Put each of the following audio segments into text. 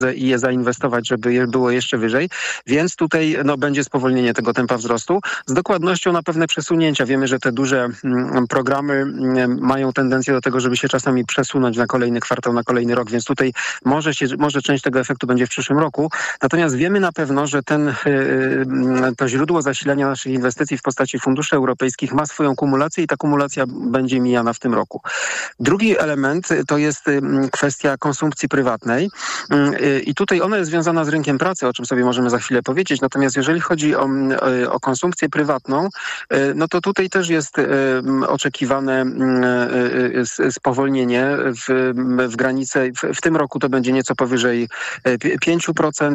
i je zainwestować, żeby je było jeszcze wyżej, więc tutaj będzie spowolnienie tego tempa wzrostu z dokładnością na pewne przesunięcia. Wiemy, że te duże programy mają tendencję do tego, żeby się czasami przesunąć na kolejny kwartał, na kolejny rok, więc tutaj może część tego efektu będzie w przyszłym roku. Natomiast wiemy na pewno, że to źródło zasilania naszych inwestycji w postaci funduszy europejskich ma swoją kumulację i ta kumulacja będzie mijana w tym roku. Drugi element to jest kwestia konsumpcji prywatnej i tutaj ona jest związana z rynkiem pracy, o czym sobie możemy za chwilę powiedzieć. Natomiast jeżeli chodzi o konsumpcję prywatną, to tutaj też jest oczekiwane spowolnienie w granicy. W tym roku to będzie nieco powyżej 5%,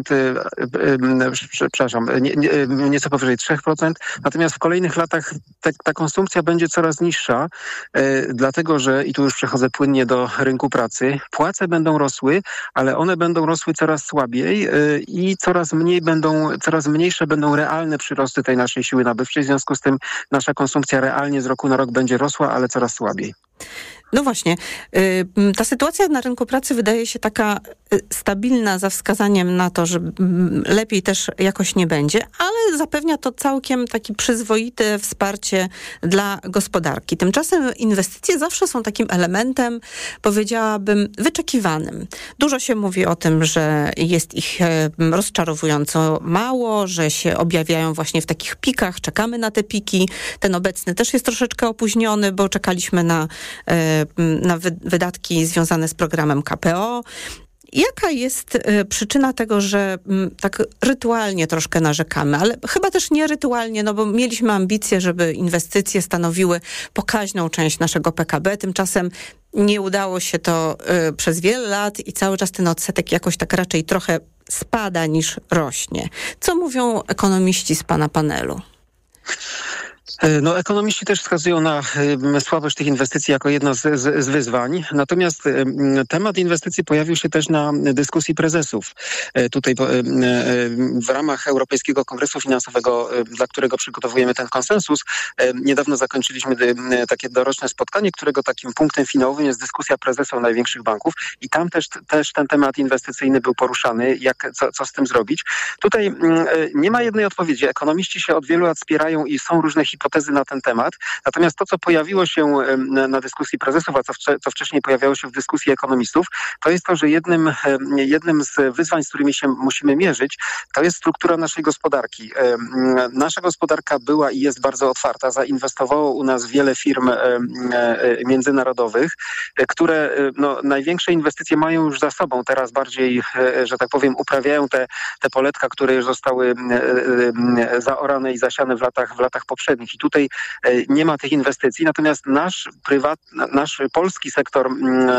nieco powyżej 3%. Natomiast w kolejnych latach ta konsumpcja będzie coraz niższa, dlatego że, i tu już przechodzę płynnie do rynku pracy, płace będą rosły, ale one będą rosły coraz słabiej i coraz mniejsze będą realne przyrosty tej naszej siły nabywczej. W związku z tym nasza konsumpcja realnie z roku na rok będzie rosła, ale coraz słabiej. No właśnie, ta sytuacja na rynku pracy wydaje się taka stabilna za wskazaniem na to, że lepiej też jakoś nie będzie, ale zapewnia to całkiem takie przyzwoite wsparcie dla gospodarki. Tymczasem inwestycje zawsze są takim elementem, powiedziałabym, wyczekiwanym. Dużo się mówi o tym, że jest ich rozczarowująco mało, że się objawiają właśnie w takich pikach, czekamy na te piki. Ten obecny też jest troszeczkę opóźniony, bo czekaliśmy na wydatki związane z programem KPO. Jaka jest przyczyna tego, że tak rytualnie troszkę narzekamy, ale chyba też nie rytualnie, bo mieliśmy ambicje, żeby inwestycje stanowiły pokaźną część naszego PKB, tymczasem nie udało się to przez wiele lat i cały czas ten odsetek jakoś tak raczej trochę spada niż rośnie. Co mówią ekonomiści z pana panelu? Ekonomiści też wskazują na słabość tych inwestycji jako jedno z wyzwań. Natomiast temat inwestycji pojawił się też na dyskusji prezesów. Tutaj w ramach Europejskiego Kongresu Finansowego, dla którego przygotowujemy ten konsensus, niedawno zakończyliśmy takie doroczne spotkanie, którego takim punktem finałowym jest dyskusja prezesów największych banków i tam też ten temat inwestycyjny był poruszany, co z tym zrobić. Tutaj nie ma jednej odpowiedzi. Ekonomiści się od wielu lat spierają i są różne hipotezy na ten temat. Natomiast to, co pojawiło się na dyskusji prezesów, a co wcześniej pojawiało się w dyskusji ekonomistów, to jest to, że jednym z wyzwań, z którymi się musimy mierzyć, to jest struktura naszej gospodarki. Nasza gospodarka była i jest bardzo otwarta. Zainwestowało u nas wiele firm międzynarodowych, które największe inwestycje mają już za sobą. Teraz bardziej, że tak powiem, uprawiają te poletka, które już zostały zaorane i zasiane w latach poprzednich. I tutaj nie ma tych inwestycji. Natomiast nasz polski sektor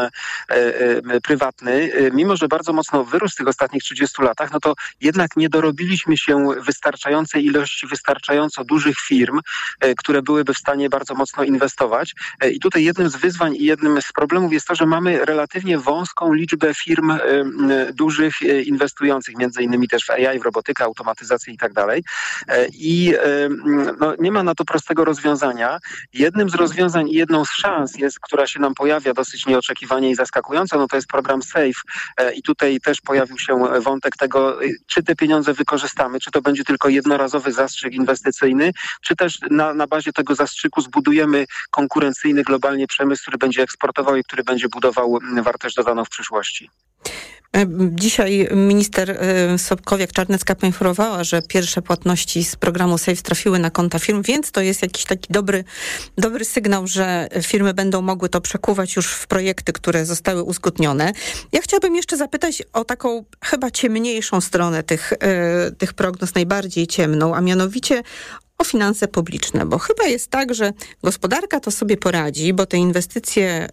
prywatny, mimo że bardzo mocno wyrósł w tych ostatnich 30 latach, to jednak nie dorobiliśmy się wystarczającej ilości, wystarczająco dużych firm, które byłyby w stanie bardzo mocno inwestować. I tutaj jednym z wyzwań i jednym z problemów jest to, że mamy relatywnie wąską liczbę firm dużych inwestujących, między innymi też w AI, w robotykę, automatyzację i tak dalej. I nie ma na to prostego rozwiązania. Jednym z rozwiązań i jedną z szans która się nam pojawia dosyć nieoczekiwanie i zaskakująco, to jest program SAFE. I tutaj też pojawił się wątek tego, czy te pieniądze wykorzystamy, czy to będzie tylko jednorazowy zastrzyk inwestycyjny, czy też na bazie tego zastrzyku zbudujemy konkurencyjny globalnie przemysł, który będzie eksportował i który będzie budował wartość dodaną w przyszłości. Dzisiaj minister Sobkowiak-Czarnecka poinformowała, że pierwsze płatności z programu SAFE trafiły na konta firm, więc to jest jakiś taki dobry sygnał, że firmy będą mogły to przekuwać już w projekty, które zostały uzgodnione. Ja chciałabym jeszcze zapytać o taką chyba ciemniejszą stronę tych prognoz, najbardziej ciemną, a mianowicie o finanse publiczne, bo chyba jest tak, że gospodarka to sobie poradzi, bo te inwestycje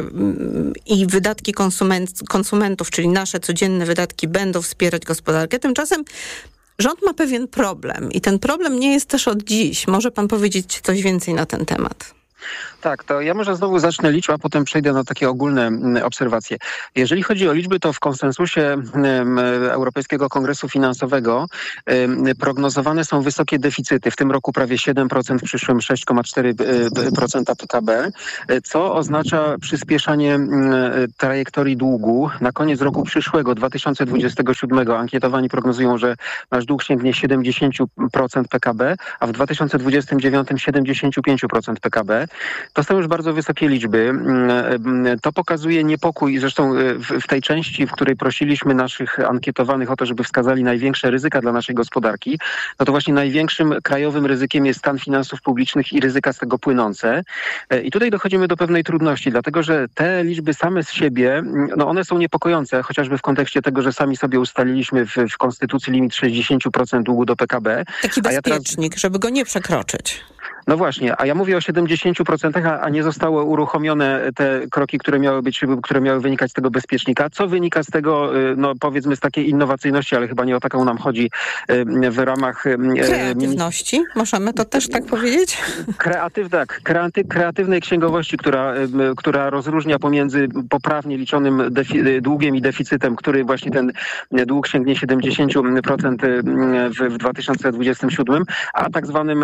i wydatki konsumentów, czyli nasze codzienne wydatki będą wspierać gospodarkę. Tymczasem rząd ma pewien problem i ten problem nie jest też od dziś. Może pan powiedzieć coś więcej na ten temat? Tak, to ja może znowu zacznę liczb, a potem przejdę na takie ogólne obserwacje. Jeżeli chodzi o liczby, to w konsensusie Europejskiego Kongresu Finansowego prognozowane są wysokie deficyty. W tym roku prawie 7%, w przyszłym 6,4% PKB, co oznacza przyspieszanie trajektorii długu. Na koniec roku przyszłego, 2027, ankietowani prognozują, że nasz dług sięgnie 70% PKB, a w 2029 75% PKB. To są już bardzo wysokie liczby. To pokazuje niepokój. Zresztą w tej części, w której prosiliśmy naszych ankietowanych o to, żeby wskazali największe ryzyka dla naszej gospodarki, no to właśnie największym krajowym ryzykiem jest stan finansów publicznych i ryzyka z tego płynące. I tutaj dochodzimy do pewnej trudności, dlatego że te liczby same z siebie, no one są niepokojące, chociażby w kontekście tego, że sami sobie ustaliliśmy w Konstytucji limit 60% długu do PKB. Taki bezpiecznik, żeby go nie przekroczyć. No właśnie, a ja mówię o 70%, a nie zostały uruchomione te kroki, które miały wynikać z tego bezpiecznika. Co wynika z tego, no powiedzmy z takiej innowacyjności, ale chyba nie o taką nam chodzi w ramach... Kreatywności? Możemy to też tak powiedzieć? Kreatywnej księgowości, która rozróżnia pomiędzy poprawnie liczonym długiem i deficytem, który właśnie ten dług sięgnie 70% w 2027, a tak zwanym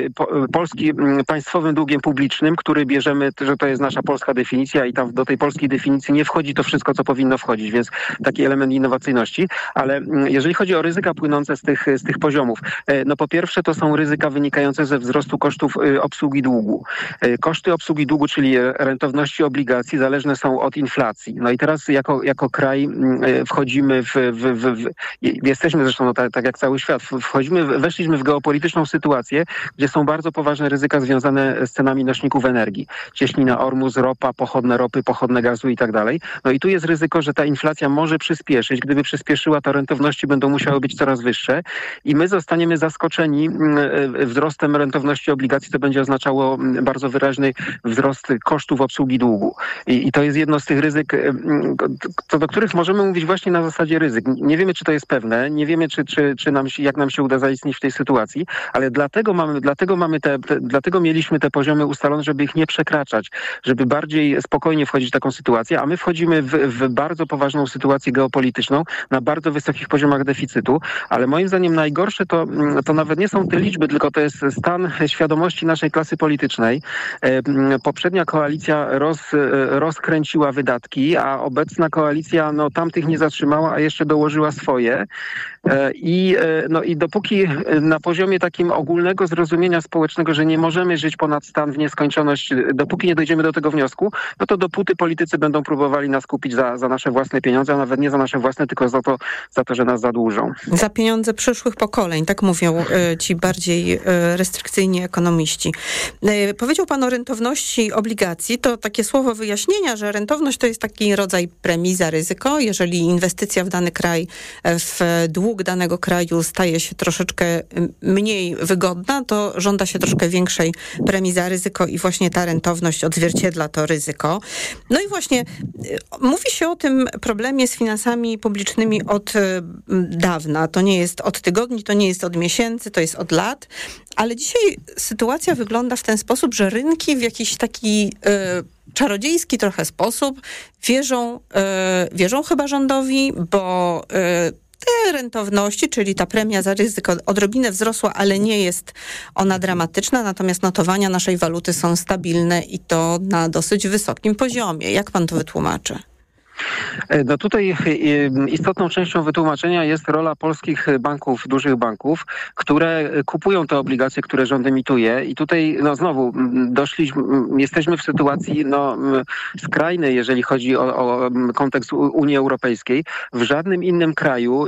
państwowym długiem publicznym, który bierzemy, że to jest nasza polska definicja i tam do tej polskiej definicji nie wchodzi to wszystko, co powinno wchodzić, więc taki element innowacyjności. Ale jeżeli chodzi o ryzyka płynące z tych poziomów, no po pierwsze to są ryzyka wynikające ze wzrostu kosztów obsługi długu. Koszty obsługi długu, czyli rentowności obligacji, zależne są od inflacji. No i teraz jako kraj wchodzimy jesteśmy zresztą, tak jak cały świat, weszliśmy w geopolityczną sytuację, gdzie są bardzo poważne ryzyka związane z cenami nośników energii. Cieśnina Ormus, ropa, pochodne ropy, pochodne gazu i tak dalej. No i tu jest ryzyko, że ta inflacja może przyspieszyć. Gdyby przyspieszyła, to rentowności będą musiały być coraz wyższe i my zostaniemy zaskoczeni wzrostem rentowności obligacji, co będzie oznaczało bardzo wyraźny wzrost kosztów obsługi długu. I to jest jedno z tych ryzyk, co do których możemy mówić właśnie na zasadzie ryzyk. Nie wiemy, czy to jest pewne, nie wiemy, jak nam się uda zaistnieć w tej sytuacji, ale dlatego mieliśmy te poziomy ustalone, żeby ich nie przekraczać, żeby bardziej spokojnie wchodzić w taką sytuację, a my wchodzimy w bardzo poważną sytuację geopolityczną na bardzo wysokich poziomach deficytu, ale moim zdaniem najgorsze to nawet nie są te liczby, tylko to jest stan świadomości naszej klasy politycznej. Poprzednia koalicja rozkręciła wydatki, a obecna koalicja tamtych nie zatrzymała, a jeszcze dołożyła swoje. I dopóki na poziomie takim ogólnego zrozumienia społecznego, że nie możemy żyć ponad stan w nieskończoność, dopóki nie dojdziemy do tego wniosku, no to dopóty politycy będą próbowali nas kupić za nasze własne pieniądze, a nawet nie za nasze własne, tylko za to, że nas zadłużą. Za pieniądze przyszłych pokoleń, tak mówią ci bardziej restrykcyjni ekonomiści. Powiedział pan o rentowności obligacji. To takie słowo wyjaśnienia, że rentowność to jest taki rodzaj premii za ryzyko. Jeżeli inwestycja w dany kraj, w dług danego kraju staje się troszeczkę mniej wygodna, to żąda się troszkę większej premii za ryzyko i właśnie ta rentowność odzwierciedla to ryzyko. No i właśnie mówi się o tym problemie z finansami publicznymi od dawna. To nie jest od tygodni, to nie jest od miesięcy, to jest od lat. Ale dzisiaj sytuacja wygląda w ten sposób, że rynki w jakiś taki czarodziejski trochę sposób wierzą chyba rządowi, bo te rentowności, czyli ta premia za ryzyko odrobinę wzrosła, ale nie jest ona dramatyczna, natomiast notowania naszej waluty są stabilne i to na dosyć wysokim poziomie. Jak pan to wytłumaczy? No tutaj istotną częścią wytłumaczenia jest rola polskich banków, dużych banków, które kupują te obligacje, które rząd emituje i tutaj znowu jesteśmy w sytuacji skrajnej, jeżeli chodzi o kontekst Unii Europejskiej. W żadnym innym kraju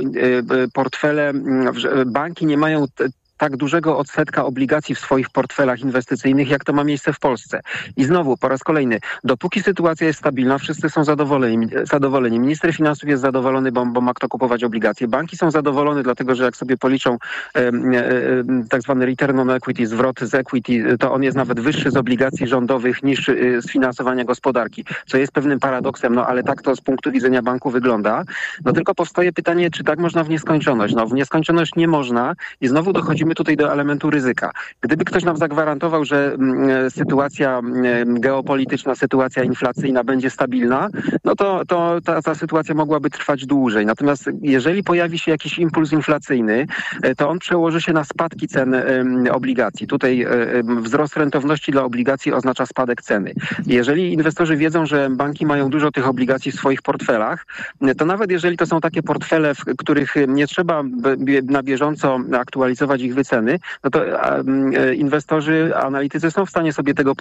banki nie mają tak dużego odsetka obligacji w swoich portfelach inwestycyjnych, jak to ma miejsce w Polsce. I znowu, po raz kolejny, dopóki sytuacja jest stabilna, wszyscy są zadowoleni. Minister finansów jest zadowolony, bo ma kto kupować obligacje. Banki są zadowolone, dlatego że jak sobie policzą tak zwany return on equity, zwrot z equity, to on jest nawet wyższy z obligacji rządowych niż z finansowania gospodarki, co jest pewnym paradoksem, ale tak to z punktu widzenia banku wygląda. Tylko powstaje pytanie, czy tak można w nieskończoność? W nieskończoność nie można i znowu dochodzimy dochodzimy tutaj do elementu ryzyka. Gdyby ktoś nam zagwarantował, że sytuacja geopolityczna, sytuacja inflacyjna będzie stabilna, no to ta sytuacja mogłaby trwać dłużej. Natomiast jeżeli pojawi się jakiś impuls inflacyjny, to on przełoży się na spadki cen obligacji. Tutaj wzrost rentowności dla obligacji oznacza spadek ceny. Jeżeli inwestorzy wiedzą, że banki mają dużo tych obligacji w swoich portfelach, to nawet jeżeli to są takie portfele, w których nie trzeba na bieżąco aktualizować ich wyceny, no to inwestorzy, analitycy są w stanie sobie tego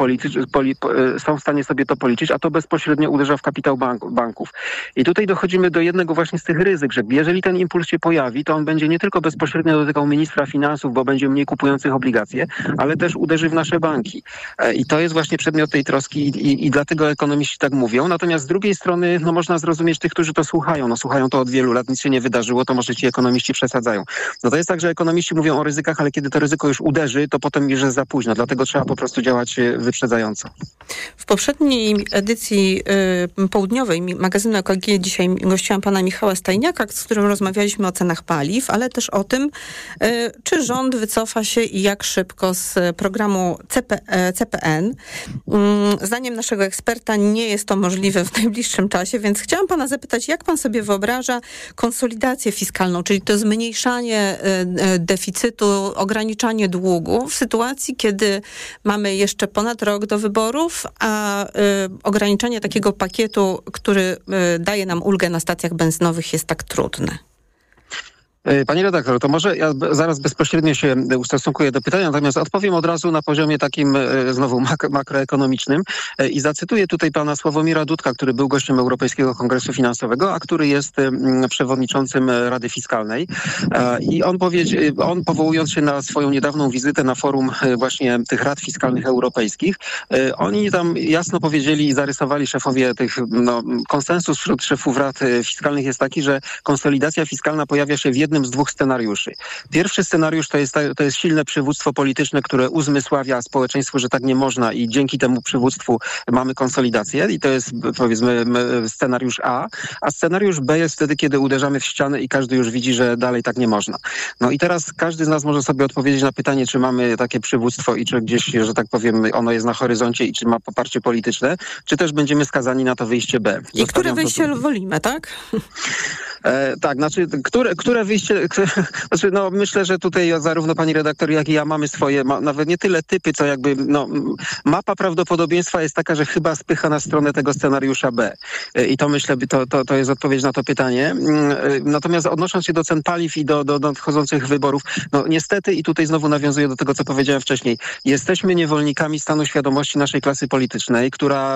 policzyć, a to bezpośrednio uderza w kapitał banków. I tutaj dochodzimy do jednego właśnie z tych ryzyk, że jeżeli ten impuls się pojawi, to on będzie nie tylko bezpośrednio dotykał ministra finansów, bo będzie mniej kupujących obligacje, ale też uderzy w nasze banki. I to jest właśnie przedmiot tej troski i dlatego ekonomiści tak mówią. Natomiast z drugiej strony można zrozumieć tych, którzy to słuchają. No słuchają to od wielu lat, nic się nie wydarzyło, to może ci ekonomiści przesadzają. No to jest tak, że ekonomiści mówią o ryzykach, ale kiedy to ryzyko już uderzy, to potem już jest za późno. Dlatego trzeba po prostu działać wyprzedzająco. W poprzedniej edycji południowej magazynu EKG dzisiaj gościłam pana Michała Stajniaka, z którym rozmawialiśmy o cenach paliw, ale też o tym, czy rząd wycofa się i jak szybko z programu CPN. Zdaniem naszego eksperta nie jest to możliwe w najbliższym czasie, więc chciałam pana zapytać, jak pan sobie wyobraża konsolidację fiskalną, czyli to zmniejszanie deficytu, ograniczanie długu w sytuacji, kiedy mamy jeszcze ponad rok do wyborów, a ograniczenie takiego pakietu, który daje nam ulgę na stacjach benzynowych, jest tak trudne. Pani redaktor, to może ja zaraz bezpośrednio się ustosunkuję do pytania, natomiast odpowiem od razu na poziomie takim znowu makroekonomicznym i zacytuję tutaj pana Sławomira Dudka, który był gościem Europejskiego Kongresu Finansowego, a który jest przewodniczącym Rady Fiskalnej. I on powołując się na swoją niedawną wizytę na forum właśnie tych rad fiskalnych europejskich, oni tam jasno powiedzieli i zarysowali szefowie konsensus wśród szefów rad fiskalnych jest taki, że konsolidacja fiskalna pojawia się w jednym z dwóch scenariuszy. Pierwszy scenariusz to jest silne przywództwo polityczne, które uzmysławia społeczeństwu, że tak nie można i dzięki temu przywództwu mamy konsolidację i to jest powiedzmy scenariusz A, a scenariusz B jest wtedy, kiedy uderzamy w ścianę i każdy już widzi, że dalej tak nie można. No i teraz każdy z nas może sobie odpowiedzieć na pytanie, czy mamy takie przywództwo i czy gdzieś, że tak powiem, ono jest na horyzoncie i czy ma poparcie polityczne, czy też będziemy skazani na to wyjście B. I które wyjście wolimy, tak? Tak, znaczy, które wyjście, znaczy, myślę, że tutaj zarówno pani redaktor, jak i ja mamy swoje, nawet nie tyle typy, co jakby, mapa prawdopodobieństwa jest taka, że chyba spycha na stronę tego scenariusza B. I to myślę, to jest odpowiedź na to pytanie. Natomiast odnosząc się do cen paliw i do nadchodzących wyborów, niestety, i tutaj znowu nawiązuję do tego, co powiedziałem wcześniej, jesteśmy niewolnikami stanu świadomości naszej klasy politycznej,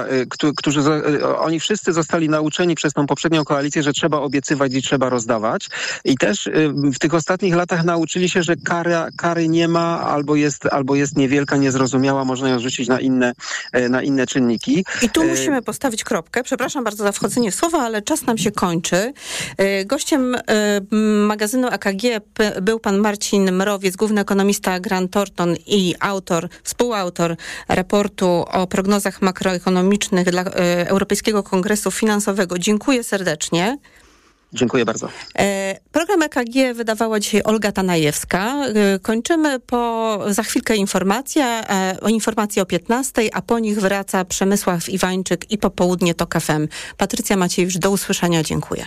oni wszyscy zostali nauczeni przez tą poprzednią koalicję, że trzeba obiecywać i trzeba rozdawać. I też w tych ostatnich latach nauczyli się, że kary nie ma, albo jest niewielka, niezrozumiała, można ją rzucić na inne czynniki. I tu musimy postawić kropkę. Przepraszam bardzo za wchodzenie w słowa, ale czas nam się kończy. Gościem magazynu EKG był pan Marcin Mrowiec, główny ekonomista Grant Thornton i współautor raportu o prognozach makroekonomicznych dla Europejskiego Kongresu Finansowego. Dziękuję serdecznie. Dziękuję bardzo. Program EKG wydawała dzisiaj Olga Tanajewska. Kończymy za chwilkę informacje o 15:00, a po nich wraca Przemysław Iwańczyk i popołudnie TOK FM. Patrycja Maciejewicz, do usłyszenia. Dziękuję.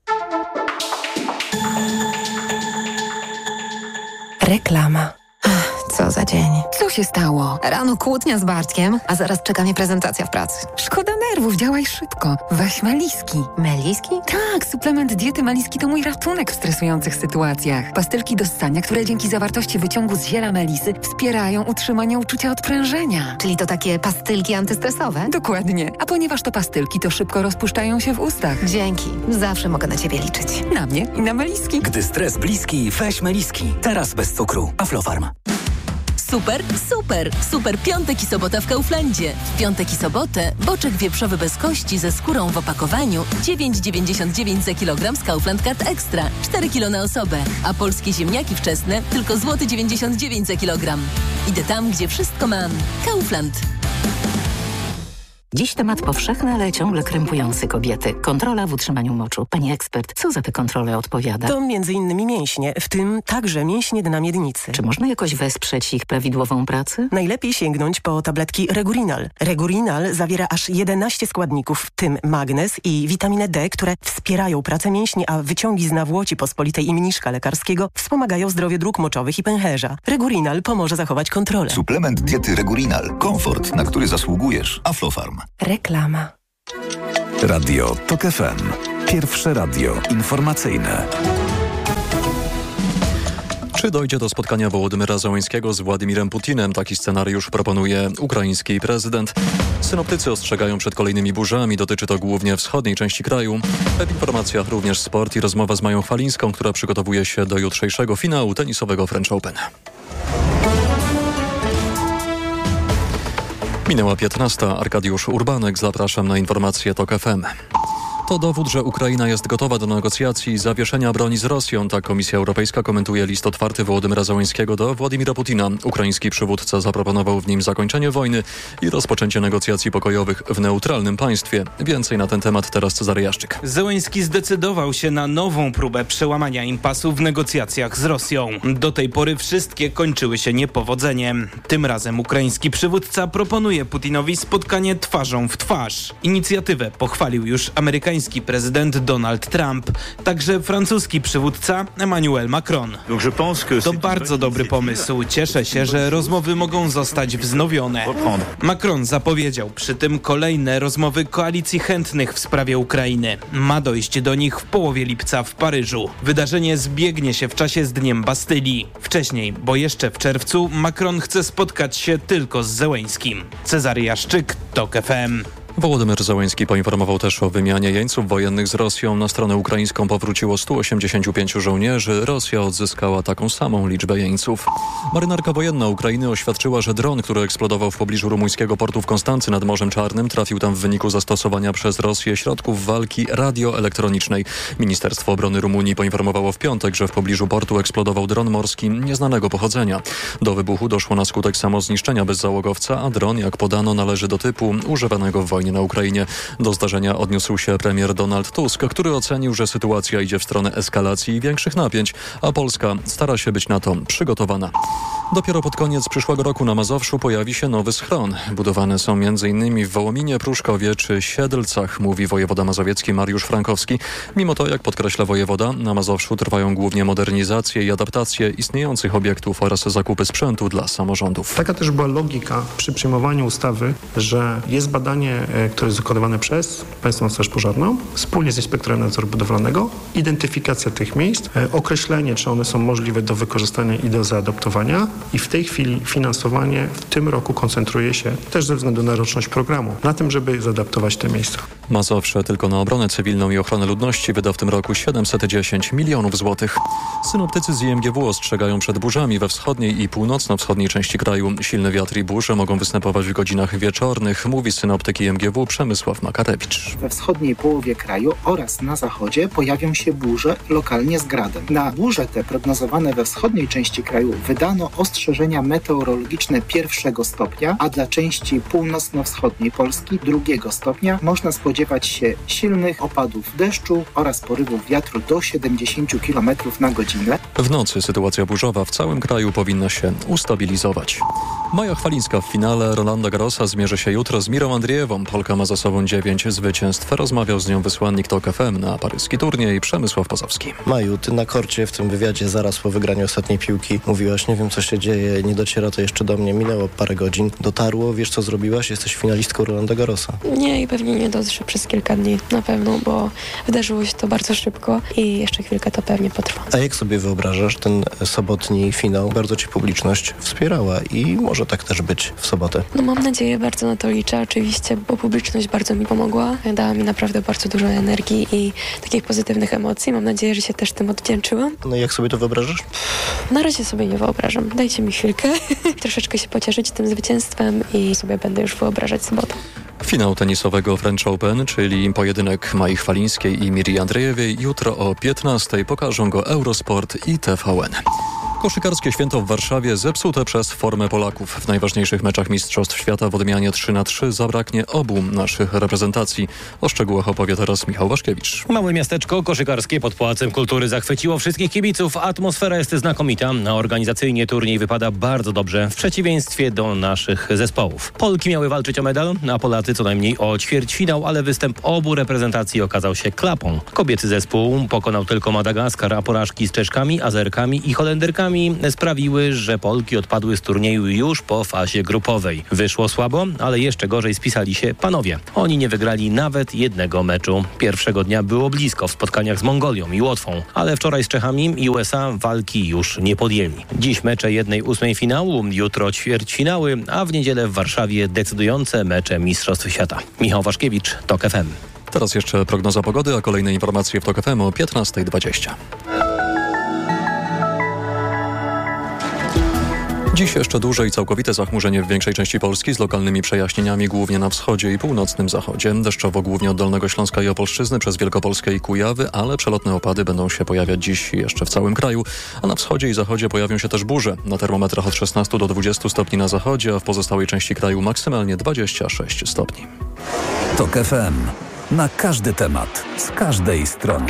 Reklama. Co za dzień. Co się stało? Rano kłótnia z Bartkiem, a zaraz czeka mnie prezentacja w pracy. Szkoda nerwów, działaj szybko. Weź Meliski. Meliski? Tak, suplement diety Meliski to mój ratunek w stresujących sytuacjach. Pastylki do ssania, które dzięki zawartości wyciągu z ziela melisy wspierają utrzymanie uczucia odprężenia. Czyli to takie pastylki antystresowe? Dokładnie. A ponieważ to pastylki, to szybko rozpuszczają się w ustach. Dzięki. Zawsze mogę na ciebie liczyć. Na mnie i na Meliski. Gdy stres bliski, weź Meliski. Teraz bez cukru. Aflofarm. Super, super! Super piątek i sobota w Kauflandzie. W piątek i sobotę boczek wieprzowy bez kości ze skórą w opakowaniu 9,99 za kilogram z Kaufland Card Extra. 4 kilo na osobę. A polskie ziemniaki wczesne tylko złoty 99 za kilogram. Idę tam, gdzie wszystko mam. Kaufland. Dziś temat powszechny, ale ciągle krępujący kobiety. Kontrola w utrzymaniu moczu. Pani ekspert, co za te kontrole odpowiada? To m.in. mięśnie, w tym także mięśnie dna miednicy. Czy można jakoś wesprzeć ich prawidłową pracę? Najlepiej sięgnąć po tabletki Regurinal. Regurinal zawiera aż 11 składników, w tym magnez i witaminę D, które wspierają pracę mięśni, a wyciągi z nawłoci pospolitej i mniszka lekarskiego wspomagają zdrowie dróg moczowych i pęcherza. Regurinal pomoże zachować kontrolę. Suplement diety Regurinal. Komfort, na który zasługujesz. Aflofarm. Reklama. Radio TOK FM. Pierwsze radio informacyjne. Czy dojdzie do spotkania Wołodymyra Zełenskiego z Władimirem Putinem? Taki scenariusz proponuje ukraiński prezydent. Synoptycy ostrzegają przed kolejnymi burzami. Dotyczy to głównie wschodniej części kraju. W informacjach również sport i rozmowa z Mają Chwalińską, która przygotowuje się do jutrzejszego finału tenisowego French Open. Minęła 15. Arkadiusz Urbanek. Zapraszam na informacje TOK FM. To dowód, że Ukraina jest gotowa do negocjacji i zawieszenia broni z Rosją. Tak Komisja Europejska komentuje list otwarty Wołodymyra Zełenskiego do Władimira Putina. Ukraiński przywódca zaproponował w nim zakończenie wojny i rozpoczęcie negocjacji pokojowych w neutralnym państwie. Więcej na ten temat teraz Cezary Jaszczyk. Zełenski zdecydował się na nową próbę przełamania impasu w negocjacjach z Rosją. Do tej pory wszystkie kończyły się niepowodzeniem. Tym razem ukraiński przywódca proponuje Putinowi spotkanie twarzą w twarz. Inicjatywę pochwalił już amerykański prezydent Donald Trump, także francuski przywódca Emmanuel Macron. To bardzo dobry pomysł. Cieszę się, że rozmowy mogą zostać wznowione. Macron zapowiedział przy tym kolejne rozmowy koalicji chętnych w sprawie Ukrainy. Ma dojść do nich w połowie lipca w Paryżu. Wydarzenie zbiegnie się w czasie z Dniem Bastylii. Wcześniej, bo jeszcze w czerwcu, Macron chce spotkać się tylko z Zełenskim. Cezary Jaszczyk, TOK FM. Wołodymyr Zełenski poinformował też o wymianie jeńców wojennych z Rosją. Na stronę ukraińską powróciło 185 żołnierzy. Rosja odzyskała taką samą liczbę jeńców. Marynarka wojenna Ukrainy oświadczyła, że dron, który eksplodował w pobliżu rumuńskiego portu w Konstancy nad Morzem Czarnym, trafił tam w wyniku zastosowania przez Rosję środków walki radioelektronicznej. Ministerstwo Obrony Rumunii poinformowało w piątek, że w pobliżu portu eksplodował dron morski nieznanego pochodzenia. Do wybuchu doszło na skutek samozniszczenia bezzałogowca, a dron, jak podano, należy do typu używanego w wojnie na Ukrainie. Do zdarzenia odniósł się premier Donald Tusk, który ocenił, że sytuacja idzie w stronę eskalacji i większych napięć, a Polska stara się być na to przygotowana. Dopiero pod koniec przyszłego roku na Mazowszu pojawi się nowy schron. Budowane są m.in. w Wołominie, Pruszkowie czy Siedlcach, mówi wojewoda mazowiecki Mariusz Frankowski. Mimo to, jak podkreśla wojewoda, na Mazowszu trwają głównie modernizacje i adaptacje istniejących obiektów oraz zakupy sprzętu dla samorządów. Taka też była logika przy przyjmowaniu ustawy, że jest badanie, które jest wykonywane przez Państwową Straż Pożarną, wspólnie z Inspektorem Nadzoru Budowlanego, identyfikacja tych miejsc, określenie, czy one są możliwe do wykorzystania i do zaadaptowania. I w tej chwili finansowanie w tym roku koncentruje się, też ze względu na roczność programu, na tym, żeby zaadaptować te miejsca. Mazowsze tylko na obronę cywilną i ochronę ludności wyda w tym roku 710 milionów złotych. Synoptycy z IMGW ostrzegają przed burzami we wschodniej i północno-wschodniej części kraju. Silny wiatr i burze mogą występować w godzinach wieczornych, mówi synoptyk IMGW Przemysław Makarewicz. We wschodniej połowie kraju oraz na zachodzie pojawią się burze, lokalnie z gradem. Na burze te prognozowane we wschodniej części kraju wydano ostrzeżenia meteorologiczne 1. stopnia, a dla części północno-wschodniej Polski 2. stopnia można spodziewać się silnych opadów deszczu oraz porywów wiatru do 70 km na godzinę. W nocy sytuacja burzowa w całym kraju powinna się ustabilizować. Maja Chwalińska w finale Rolanda Garrosa zmierzy się jutro z Mirą Andrijewą. Polka ma za sobą 9 zwycięstw. Rozmawiał z nią wysłannik TOK FM na paryski turniej Przemysław Pozowski. Maju, ty na korcie w tym wywiadzie zaraz po wygraniu ostatniej piłki mówiłaś, nie wiem co się dzieje, nie dociera to jeszcze do mnie, minęło parę godzin. Dotarło, wiesz co zrobiłaś? Jesteś finalistką Rolanda Garrosa. Nie i pewnie nie dotrze przez kilka dni na pewno, bo wydarzyło się to bardzo szybko i jeszcze chwilkę to pewnie potrwa. A jak sobie wyobrażasz ten sobotni finał? Bardzo ci publiczność wspierała i może tak też być w sobotę. No mam nadzieję, bardzo na to liczę oczywiście, bo publiczność bardzo mi pomogła. Dała mi naprawdę bardzo dużo energii i takich pozytywnych emocji. Mam nadzieję, że się też tym odwdzięczyłam. No i jak sobie to wyobrażasz? Na razie sobie nie wyobrażam. Dajcie mi chwilkę. Troszeczkę się pocieszyć tym zwycięstwem i sobie będę już wyobrażać sobotę. Finał tenisowego French Open, czyli pojedynek Mai Chwalińskiej i Miri Andrijewej, jutro o 15:00 pokażą go Eurosport i TVN. Koszykarskie święto w Warszawie zepsute przez formę Polaków. W najważniejszych meczach Mistrzostw Świata w odmianie 3-3 zabraknie obu naszych reprezentacji. O szczegółach opowie teraz Michał Waszkiewicz. Małe miasteczko koszykarskie pod Pałacem Kultury zachwyciło wszystkich kibiców. Atmosfera jest znakomita, a organizacyjnie turniej wypada bardzo dobrze, w przeciwieństwie do naszych zespołów. Polki miały walczyć o medal, a Polacy co najmniej o ćwierćfinał, ale występ obu reprezentacji okazał się klapą. Kobiecy zespół pokonał tylko Madagaskar, a porażki z Czeszkami, Azerkami i Holenderkami sprawiły, że Polki odpadły z turnieju już po fazie grupowej. Wyszło słabo, ale jeszcze gorzej spisali się panowie. Oni nie wygrali nawet jednego meczu. Pierwszego dnia było blisko w spotkaniach z Mongolią i Łotwą, ale wczoraj z Czechami i USA walki już nie podjęli. Dziś mecze 1/8 finału, jutro ćwierćfinały, a w niedzielę w Warszawie decydujące mecze Mistrzostw Świata. Michał Waszkiewicz, TOK FM. Teraz jeszcze prognoza pogody, a kolejne informacje w TOK FM o 15:20. Dziś jeszcze duże i całkowite zachmurzenie w większej części Polski z lokalnymi przejaśnieniami głównie na wschodzie i północnym zachodzie. Deszczowo głównie od Dolnego Śląska i Opolszczyzny przez Wielkopolskę i Kujawy, ale przelotne opady będą się pojawiać dziś jeszcze w całym kraju. A na wschodzie i zachodzie pojawią się też burze. Na termometrach od 16 do 20 stopni na zachodzie, a w pozostałej części kraju maksymalnie 26 stopni. TOK FM. Na każdy temat, z każdej strony.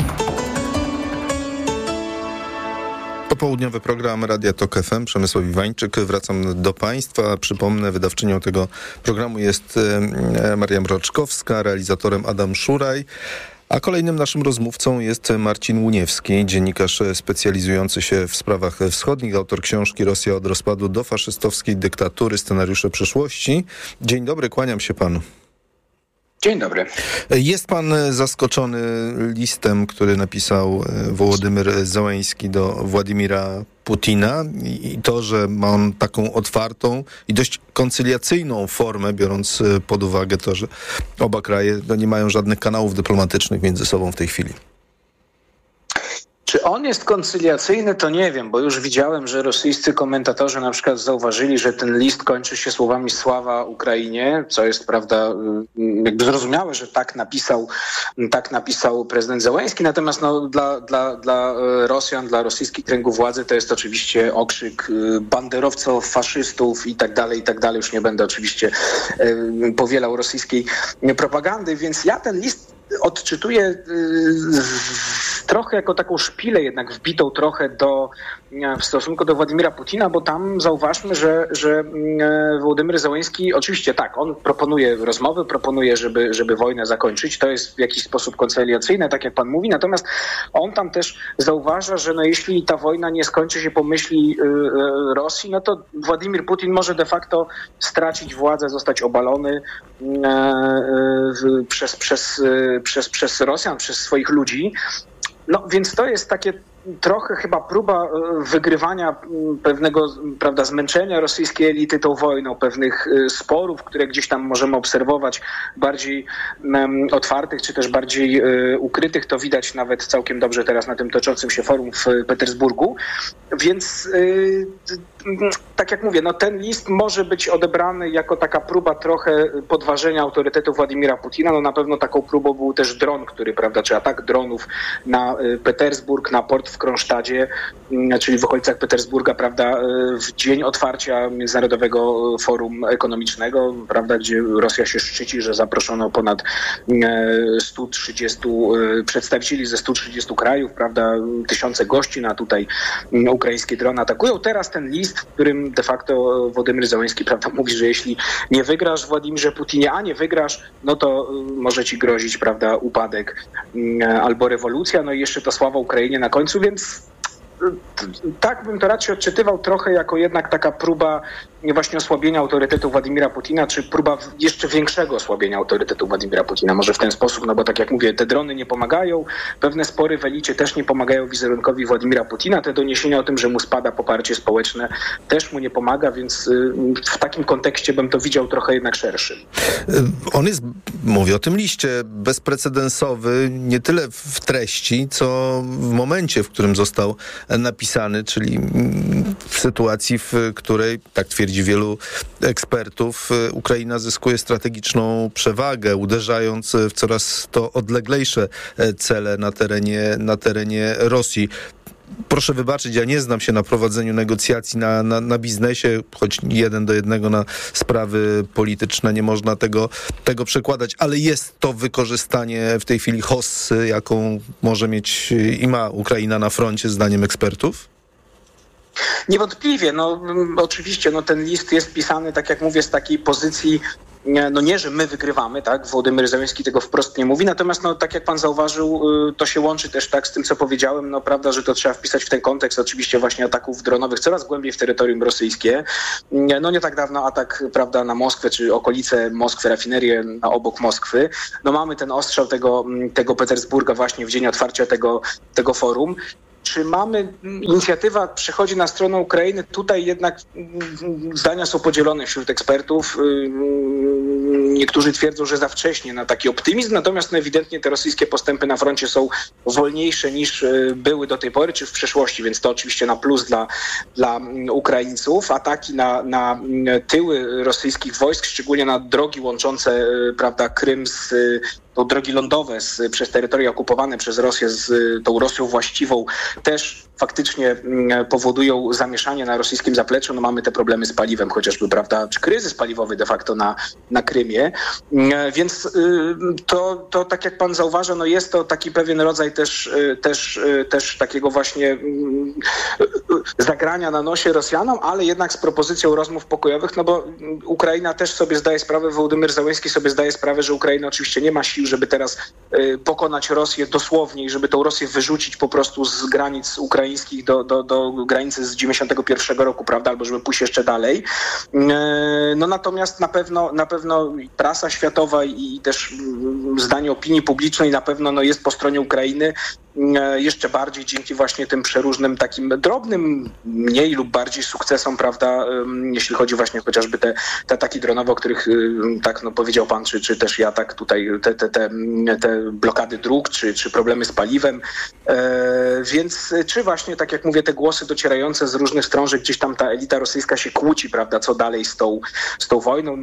Popołudniowy program Radia TOK FM. Przemysław Iwańczyk. Wracam do Państwa. Przypomnę, wydawczynią tego programu jest Maria Mroczkowska, realizatorem Adam Szuraj. A kolejnym naszym rozmówcą jest Marcin Łuniewski, dziennikarz specjalizujący się w sprawach wschodnich, autor książki Rosja od rozpadu do faszystowskiej dyktatury, scenariusze przyszłości. Dzień dobry, kłaniam się panu. Dzień dobry. Jest pan zaskoczony listem, który napisał Wołodymyr Zełenski do Władimira Putina i to, że ma on taką otwartą i dość koncyliacyjną formę, biorąc pod uwagę to, że oba kraje nie mają żadnych kanałów dyplomatycznych między sobą w tej chwili. Czy on jest koncyliacyjny, to nie wiem, bo już widziałem, że rosyjscy komentatorzy na przykład zauważyli, że ten list kończy się słowami "Sława Ukrainie", co jest, prawda, jakby zrozumiałe, że tak napisał prezydent Zełenski, natomiast dla Rosjan, dla rosyjskich kręgów władzy to jest oczywiście okrzyk banderowców, faszystów i tak dalej, już nie będę oczywiście powielał rosyjskiej propagandy, więc ja ten list odczytuję trochę jako taką szpilę jednak wbitą trochę w stosunku do Władimira Putina, bo tam zauważmy, że Wołodymyr Zełenski, oczywiście tak, on proponuje rozmowy, proponuje, żeby wojnę zakończyć. To jest w jakiś sposób koncyliacyjne, tak jak pan mówi, natomiast on tam też zauważa, że jeśli ta wojna nie skończy się po myśli Rosji, no to Władimir Putin może de facto stracić władzę, zostać obalony przez Rosjan, przez swoich ludzi. No więc to jest takie trochę chyba próba wygrywania pewnego, prawda, zmęczenia rosyjskiej elity tą wojną, pewnych sporów, które gdzieś tam możemy obserwować, bardziej otwartych czy też bardziej ukrytych. To widać nawet całkiem dobrze teraz na tym toczącym się forum w Petersburgu. Więc tak jak mówię, ten list może być odebrany jako taka próba trochę podważenia autorytetu Władimira Putina. Na pewno taką próbą był też dron, czy atak dronów na Petersburg, na port w Kronsztadzie, czyli w okolicach Petersburga, prawda, w dzień otwarcia Międzynarodowego Forum Ekonomicznego, prawda, gdzie Rosja się szczyci, że zaproszono ponad 130 przedstawicieli ze 130 krajów, prawda, tysiące gości na tutaj ukraińskie drony atakują. Teraz ten list, w którym de facto Wołodymyr Zełenski, prawda, mówi, że jeśli nie wygrasz, Władimirze Putinie, a nie wygrasz, no to może ci grozić, prawda, upadek albo rewolucja, i jeszcze to sława Ukrainie na końcu, więc tak bym to raczej odczytywał trochę jako jednak taka próba właśnie osłabienia autorytetu Władimira Putina, czy próba jeszcze większego osłabienia autorytetu Władimira Putina. Może w ten sposób, bo tak jak mówię, te drony nie pomagają, pewne spory w elicie też nie pomagają wizerunkowi Władimira Putina, te doniesienia o tym, że mu spada poparcie społeczne, też mu nie pomaga, więc w takim kontekście bym to widział trochę jednak szerszym. On jest, mówię o tym liście, bezprecedensowy nie tyle w treści, co w momencie, w którym został napisany, czyli w sytuacji, w której, tak twierdzi wielu ekspertów, Ukraina zyskuje strategiczną przewagę, uderzając w coraz to odleglejsze cele na terenie Rosji. proszę wybaczyć, ja nie znam się na prowadzeniu negocjacji na biznesie, choć 1:1 na sprawy polityczne nie można tego przekładać, ale jest to wykorzystanie w tej chwili hossy, jaką może mieć i ma Ukraina na froncie, zdaniem ekspertów? Niewątpliwie, oczywiście, ten list jest pisany, tak jak mówię, z takiej pozycji, nie, że my wygrywamy, tak, Wołodymyr Zełenski tego wprost nie mówi, natomiast tak jak pan zauważył, to się łączy też tak z tym, co powiedziałem, prawda, że to trzeba wpisać w ten kontekst oczywiście właśnie ataków dronowych coraz głębiej w terytorium rosyjskie. Nie tak dawno atak, prawda, na Moskwę, czy okolice Moskwy, rafinerię obok Moskwy. Mamy ten ostrzał tego Petersburga właśnie w dzień otwarcia tego forum. Czy inicjatywa przechodzi na stronę Ukrainy? Tutaj jednak zdania są podzielone wśród ekspertów. Niektórzy twierdzą, że za wcześnie na taki optymizm, natomiast ewidentnie te rosyjskie postępy na froncie są wolniejsze niż były do tej pory, czy w przeszłości, więc to oczywiście na plus dla Ukraińców. Ataki na tyły rosyjskich wojsk, szczególnie na drogi łączące, prawda, Krym drogi lądowe przez terytoria okupowane przez Rosję z tą Rosją właściwą też faktycznie powodują zamieszanie na rosyjskim zapleczu. Mamy te problemy z paliwem chociażby, prawda, czy kryzys paliwowy de facto na Krymie. Więc to tak jak pan zauważa, jest to taki pewien rodzaj też takiego właśnie zagrania na nosie Rosjanom, ale jednak z propozycją rozmów pokojowych, bo Ukraina też sobie zdaje sprawę, Wołodymyr Zełenski sobie zdaje sprawę, że Ukraina oczywiście nie ma sił, żeby teraz pokonać Rosję dosłownie i żeby tą Rosję wyrzucić po prostu z granic ukraińskich do granicy z 91 roku, prawda, albo żeby pójść jeszcze dalej. Natomiast na pewno prasa światowa i też zdanie opinii publicznej na pewno jest po stronie Ukrainy, jeszcze bardziej dzięki właśnie tym przeróżnym takim drobnym, mniej lub bardziej sukcesom, prawda, jeśli chodzi właśnie chociażby te ataki dronowe, o których tak powiedział pan, czy też ja tak tutaj te blokady dróg, czy problemy z paliwem. Więc czy właśnie, tak jak mówię, te głosy docierające z różnych stron, że gdzieś tam ta elita rosyjska się kłóci, prawda, co dalej z tą wojną,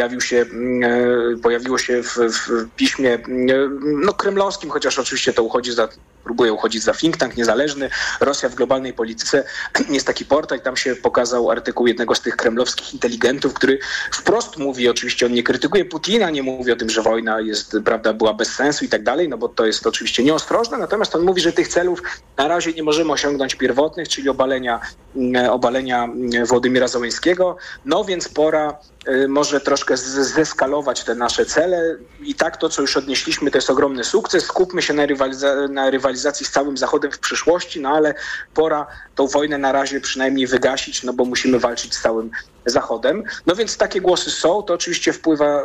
pojawiło się w piśmie kremlowskim, chociaż oczywiście to próbuje uchodzić za think tank niezależny. Rosja w globalnej polityce jest taki portal i tam się pokazał artykuł jednego z tych kremlowskich inteligentów, który wprost mówi, oczywiście on nie krytykuje Putina, nie mówi o tym, że wojna jest, prawda, była bez sensu i tak dalej, bo to jest oczywiście nieostrożne, natomiast on mówi, że tych celów na razie nie możemy osiągnąć pierwotnych, czyli obalenia Wołodymyra Zełenskiego, więc pora może troszkę zeskalować te nasze cele i tak to, co już odnieśliśmy, to jest ogromny sukces. Skupmy się na rywalizacji z całym Zachodem w przyszłości, ale pora tą wojnę na razie przynajmniej wygasić, bo musimy walczyć z całym Zachodem. Więc takie głosy są, to oczywiście wpływa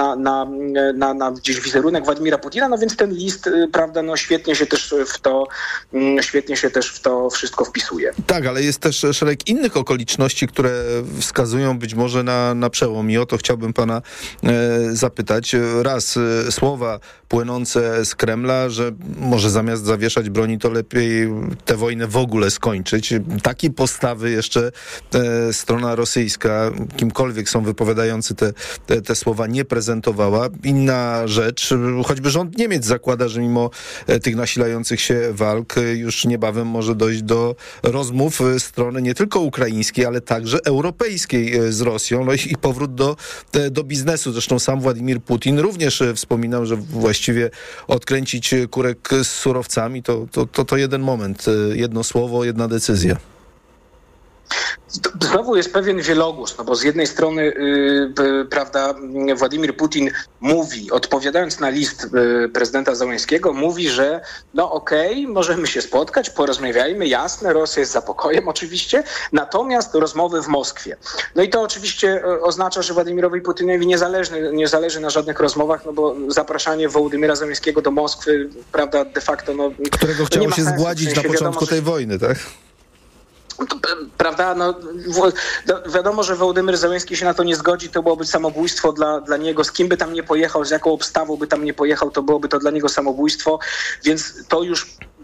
na gdzieś wizerunek Władimira Putina, więc ten list, prawda, świetnie się też w to wszystko wpisuje. Tak, ale jest też szereg innych okoliczności, które wskazują być może na przełom i o to chciałbym pana zapytać. Raz, słowa płynące z Kremla, że może zamiast zawieszać broni, to lepiej tę wojnę w ogóle skończyć. Takiej postawy jeszcze strona rosyjska, kimkolwiek są wypowiadający te słowa, nie prezentowała. Inna rzecz, choćby rząd Niemiec zakłada, że mimo tych nasilających się walk już niebawem może dojść do rozmów strony nie tylko ukraińskiej, ale także europejskiej z Rosją, i powrót do biznesu. Zresztą sam Władimir Putin również wspominał, że właściwie odkręcić kurek z surowcami to jeden moment, jedno słowo, jedna decyzja. Znowu jest pewien wielogłos, bo z jednej strony, prawda, Władimir Putin mówi, odpowiadając na list prezydenta Zełenskiego, mówi, że okej, możemy się spotkać, porozmawiajmy, jasne, Rosja jest za pokojem oczywiście, natomiast rozmowy w Moskwie. I to oczywiście oznacza, że Władimirowi Putinowi nie zależy na żadnych rozmowach, bo zapraszanie Wołodymyra Zełenskiego do Moskwy, prawda, de facto... którego chciało się zgładzić na początku tej wojny, tak? Prawda, wiadomo, że Wołodymyr Zełenski się na to nie zgodzi, to byłoby samobójstwo dla niego, z kim by tam nie pojechał, z jaką obstawą by tam nie pojechał, to byłoby to dla niego samobójstwo, więc to już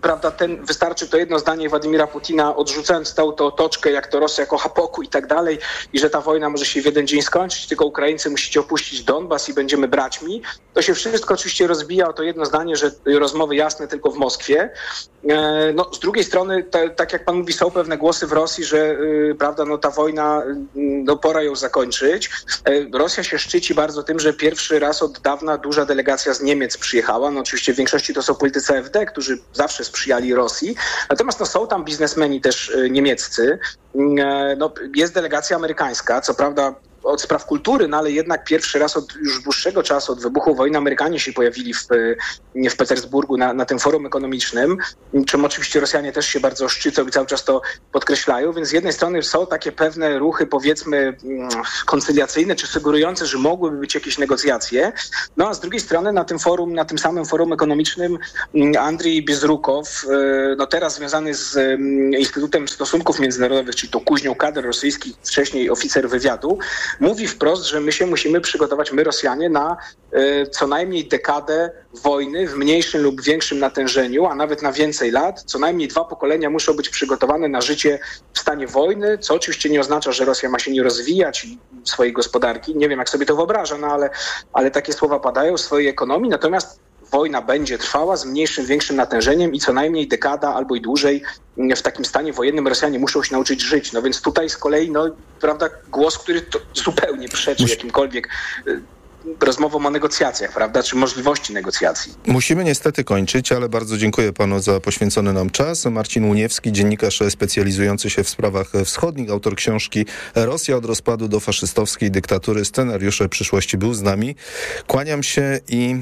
prawda, wystarczy to jedno zdanie Władimira Putina odrzucając tę otoczkę, jak to Rosja kocha pokój i tak dalej, i że ta wojna może się w jeden dzień skończyć, tylko Ukraińcy musicie opuścić Donbas i będziemy braćmi. To się wszystko oczywiście rozbija o to jedno zdanie, że rozmowy jasne tylko w Moskwie. Z drugiej strony, tak jak pan mówi, są pewne głosy w Rosji, że prawda, ta wojna, pora ją zakończyć. Rosja się szczyci bardzo tym, że pierwszy raz od dawna duża delegacja z Niemiec przyjechała. Oczywiście w większości to są politycy AfD, którzy zawsze sprzyjali Rosji. Natomiast są tam biznesmeni też niemieccy. Jest delegacja amerykańska, co prawda od spraw kultury, ale jednak pierwszy raz od już dłuższego czasu, od wybuchu wojny, Amerykanie się pojawili w Petersburgu na tym forum ekonomicznym, czym oczywiście Rosjanie też się bardzo szczycą i cały czas to podkreślają, więc z jednej strony są takie pewne ruchy, powiedzmy, koncyliacyjne, czy sugerujące, że mogłyby być jakieś negocjacje, a z drugiej strony na tym samym forum ekonomicznym Andrii Biezrukow, teraz związany z Instytutem Stosunków Międzynarodowych, czyli tą kuźnią kadr rosyjskich, wcześniej oficer wywiadu, mówi wprost, że my się musimy przygotować, my Rosjanie, na co najmniej dekadę wojny w mniejszym lub większym natężeniu, a nawet na więcej lat. Co najmniej 2 pokolenia muszą być przygotowane na życie w stanie wojny, co oczywiście nie oznacza, że Rosja ma się nie rozwijać swojej gospodarki. Nie wiem, jak sobie to wyobraża, ale takie słowa padają, swojej ekonomii. Natomiast wojna będzie trwała z mniejszym, większym natężeniem i co najmniej dekada albo i dłużej w takim stanie wojennym Rosjanie muszą się nauczyć żyć. Więc tutaj z kolei, prawda, głos, który to zupełnie przeczy jakimkolwiek rozmową o negocjacjach, prawda, czy możliwości negocjacji. Musimy niestety kończyć, ale bardzo dziękuję panu za poświęcony nam czas. Marcin Łuniewski, dziennikarz specjalizujący się w sprawach wschodnich, autor książki Rosja od rozpadu do faszystowskiej dyktatury, scenariusze przyszłości, był z nami. Kłaniam się i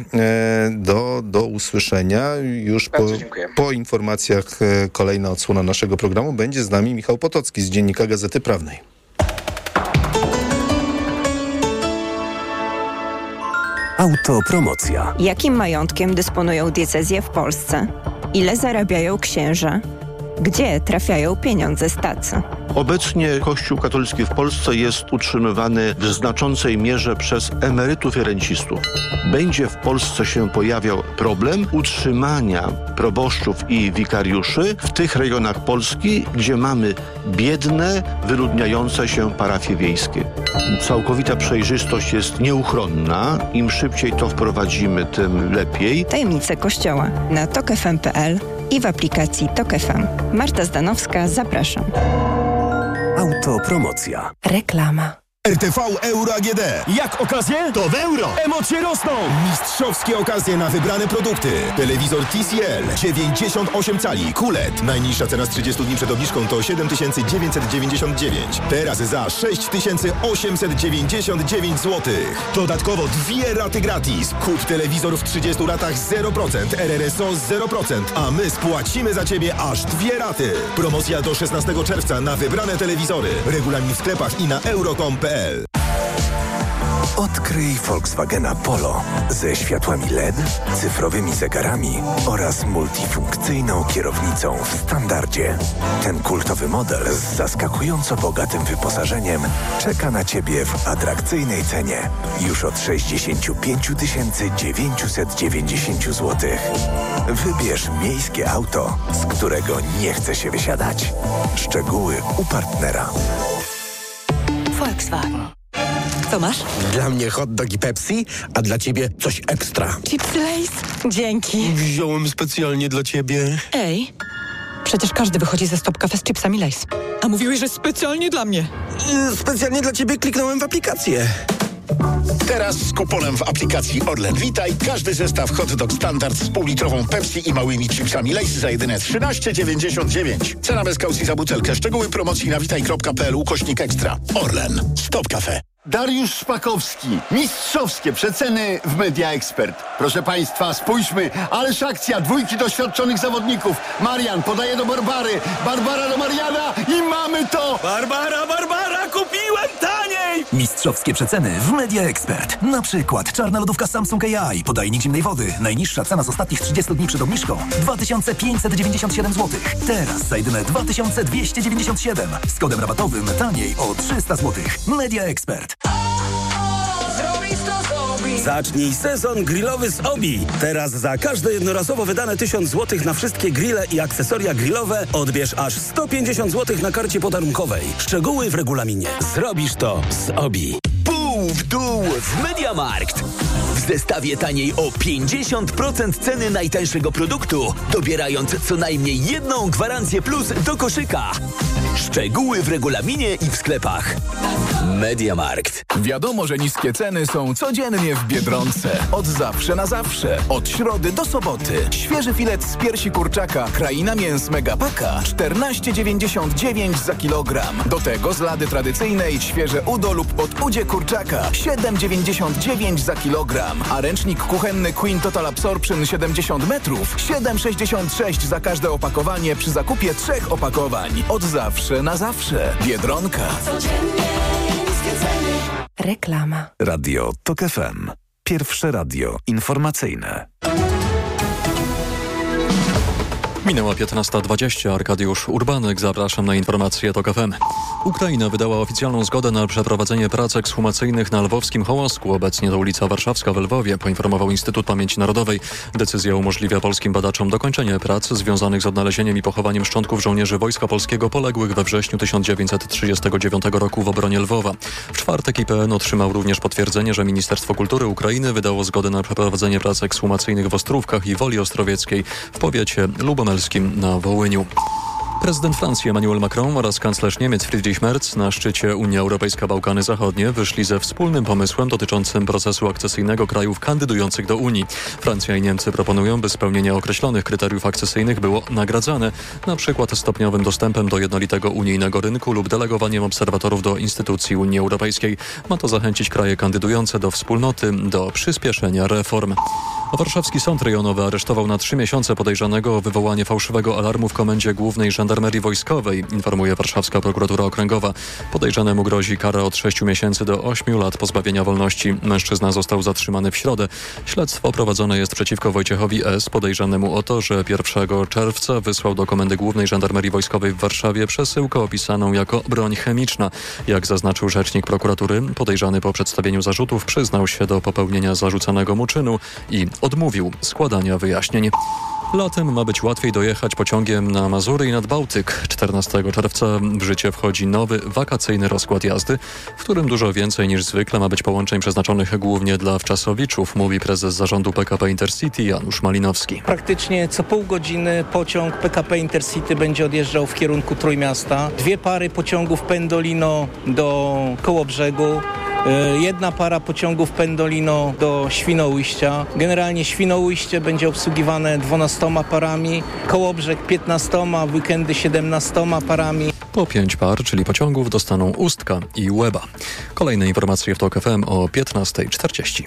do usłyszenia. Już po informacjach kolejna odsłona naszego programu. Będzie z nami Michał Potocki z Dziennika Gazety Prawnej. Autopromocja. Jakim majątkiem dysponują diecezje w Polsce? Ile zarabiają księża? Gdzie trafiają pieniądze z tacy? Obecnie Kościół katolicki w Polsce jest utrzymywany w znaczącej mierze przez emerytów i rencistów. Będzie w Polsce się pojawiał problem utrzymania proboszczów i wikariuszy w tych rejonach Polski, gdzie mamy biedne, wyludniające się parafie wiejskie. Całkowita przejrzystość jest nieuchronna. Im szybciej to wprowadzimy, tym lepiej. Tajemnice Kościoła na tokfm.pl i w aplikacji Tok FM. Marta Zdanowska, zapraszam. Autopromocja. Reklama. RTV Euro AGD. Jak okazje? To w euro. Emocje rosną. Mistrzowskie okazje na wybrane produkty. Telewizor TCL 98 cali QLED. Najniższa cena z 30 dni przed obniżką to 7999. Teraz za 6899 zł. Dodatkowo 2 raty gratis. Kup telewizor w 30 latach 0%, RRSO 0%, a my spłacimy za Ciebie aż 2 raty. Promocja do 16 czerwca na wybrane telewizory. Regulamin w sklepach i na euro.com.pl. Odkryj Volkswagena Polo ze światłami LED, cyfrowymi zegarami oraz multifunkcyjną kierownicą w standardzie. Ten kultowy model z zaskakująco bogatym wyposażeniem czeka na Ciebie w atrakcyjnej cenie już od 65 990 zł. Wybierz miejskie auto, z którego nie chce się wysiadać. Szczegóły u partnera. Volkswagen. Co masz? Dla mnie hot dog i Pepsi, a dla ciebie coś ekstra. Chipsy Lay's? Dzięki. Wziąłem specjalnie dla ciebie. Ej, przecież każdy wychodzi ze Stop Cafe z chipsami Lay's. A mówiłeś, że specjalnie dla mnie. Specjalnie dla ciebie kliknąłem w aplikację. Teraz z kuponem w aplikacji Orlen Witaj każdy zestaw hot dog standard z półlitrową Pepsi i małymi chipsami Lay's za jedyne 13,99. Cena bez kaucji za butelkę. Szczegóły promocji na witaj.pl/ekstra. Orlen. Stop Cafe. Dariusz Szpakowski. Mistrzowskie przeceny w Media Expert. Proszę Państwa, spójrzmy. Ależ akcja. 2 doświadczonych zawodników. Marian podaje do Barbary. Barbara do Mariana i mamy to! Barbara, kupiłem taniej! Mistrzowskie przeceny w Media Expert. Na przykład czarna lodówka Samsung AI, podajnik zimnej wody. Najniższa cena z ostatnich 30 dni przed obniżką 2597 zł. Teraz za jedyne 2297. Z kodem rabatowym taniej o 300 zł. Media Expert. Zrobisz to, zrobisz. Zacznij sezon grillowy z Obi. Teraz za każde jednorazowo wydane 1000 zł na wszystkie grille i akcesoria grillowe odbierz aż 150 zł na karcie podarunkowej. Szczegóły w regulaminie. Zrobisz to z Obi. Pół w dół w MediaMarkt. W zestawie taniej o 50% ceny najtańszego produktu, dobierając co najmniej jedną gwarancję plus do koszyka. Szczegóły w regulaminie i w sklepach. MediaMarkt. Wiadomo, że niskie ceny są codziennie w Biedronce. Od zawsze na zawsze. Od środy do soboty. Świeży filet z piersi kurczaka Kraina Mięs Megapaka 14,99 za kilogram. Do tego z lady tradycyjnej świeże udo lub podudzie kurczaka 7,99 za kilogram. A ręcznik kuchenny Queen Total Absorption 70 metrów 7,66 za każde opakowanie przy zakupie 3 opakowań. Od zawsze na zawsze. Biedronka. Reklama. Radio TOK FM. Pierwsze radio informacyjne. Minęła 15:20. Arkadiusz Urbanek. Zapraszam na informacje TOK FM. Ukraina wydała oficjalną zgodę na przeprowadzenie prac ekshumacyjnych na lwowskim Hołosku. Obecnie to ulica Warszawska w Lwowie, poinformował Instytut Pamięci Narodowej. Decyzja umożliwia polskim badaczom dokończenie prac związanych z odnalezieniem i pochowaniem szczątków żołnierzy Wojska Polskiego poległych we wrześniu 1939 roku w obronie Lwowa. W czwartek IPN otrzymał również potwierdzenie, że Ministerstwo Kultury Ukrainy wydało zgodę na przeprowadzenie prac ekshumacyjnych w Ostrówkach i Woli Ostrowieckiej w powiecie lubomelskim na Wołyniu. Prezydent Francji Emmanuel Macron oraz kanclerz Niemiec Friedrich Merz na szczycie Unia Europejska-Bałkany Zachodnie wyszli ze wspólnym pomysłem dotyczącym procesu akcesyjnego krajów kandydujących do Unii. Francja i Niemcy proponują, by spełnienie określonych kryteriów akcesyjnych było nagradzane, na przykład stopniowym dostępem do jednolitego unijnego rynku lub delegowaniem obserwatorów do instytucji Unii Europejskiej. Ma to zachęcić kraje kandydujące do wspólnoty do przyspieszenia reform. Warszawski Sąd Rejonowy aresztował na 3 miesiące podejrzanego o wywołanie fałszywego alarmu w Komendzie Głównej Żandarmerii Wojskowej, informuje Warszawska Prokuratura Okręgowa. Podejrzanemu grozi kara od 6 miesięcy do 8 lat pozbawienia wolności. Mężczyzna został zatrzymany w środę. Śledztwo prowadzone jest przeciwko Wojciechowi S., podejrzanemu o to, że 1 czerwca wysłał do Komendy Głównej Żandarmerii Wojskowej w Warszawie przesyłkę opisaną jako broń chemiczna. Jak zaznaczył rzecznik prokuratury, podejrzany po przedstawieniu zarzutów przyznał się do popełnienia zarzucanego mu czynu i odmówił składania wyjaśnień. Latem ma być łatwiej dojechać pociągiem na Mazury i nad Bałtyk. 14 czerwca w życie wchodzi nowy, wakacyjny rozkład jazdy, w którym dużo więcej niż zwykle ma być połączeń przeznaczonych głównie dla wczasowiczów, mówi prezes zarządu PKP Intercity Janusz Malinowski. Praktycznie co pół godziny pociąg PKP Intercity będzie odjeżdżał w kierunku Trójmiasta. 2 pary pociągów Pendolino do Kołobrzegu. 1 para pociągów Pendolino do Świnoujścia. Generalnie Świnoujście będzie obsługiwane 12 parami, Kołobrzeg 15, w weekendy 17 parami. Po 5 par, czyli pociągów, dostaną Ustka i Łeba. Kolejne informacje w TOK FM o 15:40.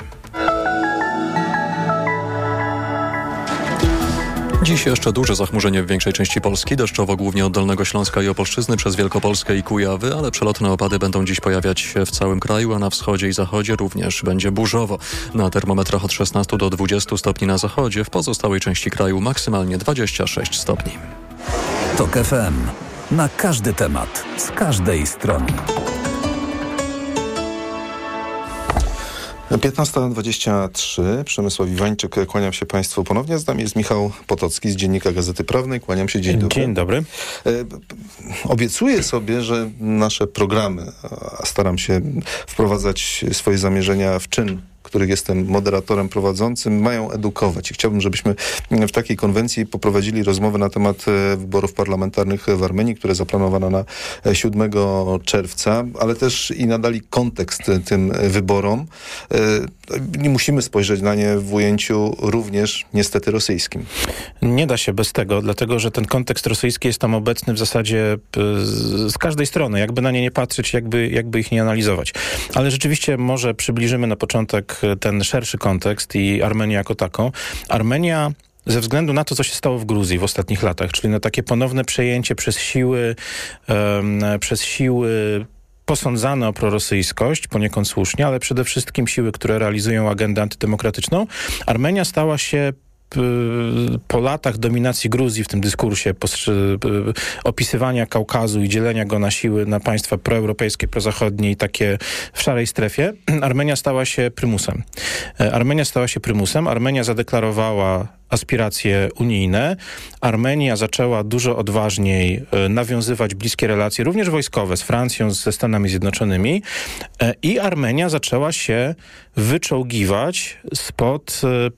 Dziś jeszcze duże zachmurzenie w większej części Polski, deszczowo głównie od Dolnego Śląska i Opolszczyzny przez Wielkopolskę i Kujawy, ale przelotne opady będą dziś pojawiać się w całym kraju, a na wschodzie i zachodzie również będzie burzowo. Na termometrach od 16 do 20 stopni na zachodzie, w pozostałej części kraju maksymalnie 26 stopni. TOK FM. Na każdy temat, z każdej strony. 15:23. Przemysław Iwańczyk, kłaniam się Państwu ponownie. Z nami jest Michał Potocki z Dziennika Gazety Prawnej. Kłaniam się, dzień dobry. Dzień dobry. Obiecuję sobie, że nasze programy, a staram się wprowadzać swoje zamierzenia w czyn, których jestem moderatorem prowadzącym, mają edukować. I chciałbym, żebyśmy w takiej konwencji poprowadzili rozmowę na temat wyborów parlamentarnych w Armenii, które zaplanowano na 7 czerwca, ale też i nadali kontekst tym wyborom. Nie musimy spojrzeć na nie w ujęciu również niestety rosyjskim. Nie da się bez tego, dlatego że ten kontekst rosyjski jest tam obecny w zasadzie z każdej strony. Jakby na nie nie patrzeć, jakby ich nie analizować. Ale rzeczywiście może przybliżymy na początek ten szerszy kontekst i Armenię jako taką. Armenia ze względu na to, co się stało w Gruzji w ostatnich latach, czyli na takie ponowne przejęcie przez siły posądzane o prorosyjskość, poniekąd słusznie, ale przede wszystkim siły, które realizują agendę antydemokratyczną, Armenia stała się po latach dominacji Gruzji w tym dyskursie, opisywania Kaukazu i dzielenia go na siły, na państwa proeuropejskie, prozachodnie i takie w szarej strefie, Armenia stała się prymusem. Armenia zadeklarowała aspiracje unijne. Armenia zaczęła dużo odważniej nawiązywać bliskie relacje, również wojskowe, z Francją, ze Stanami Zjednoczonymi i Armenia zaczęła się wyczołgiwać spod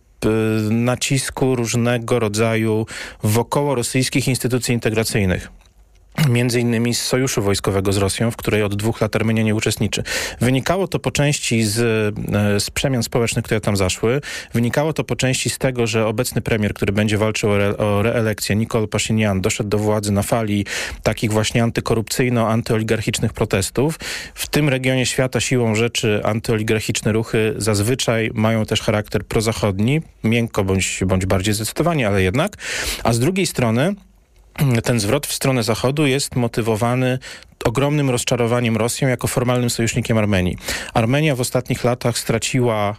nacisku różnego rodzaju wokoło-rosyjskich instytucji integracyjnych. Między innymi z sojuszu wojskowego z Rosją, w której od 2 lat Armenia nie uczestniczy. Wynikało to po części z przemian społecznych, które tam zaszły. Wynikało to po części z tego, że obecny premier, który będzie walczył o reelekcję, Nikol Paszynian, doszedł do władzy na fali takich właśnie antyoligarchicznych protestów. W tym regionie świata siłą rzeczy antyoligarchiczne ruchy zazwyczaj mają też charakter prozachodni, miękko bądź bardziej zdecydowanie, ale jednak. A z drugiej strony ten zwrot w stronę Zachodu jest motywowany ogromnym rozczarowaniem Rosją jako formalnym sojusznikiem Armenii. Armenia w ostatnich latach straciła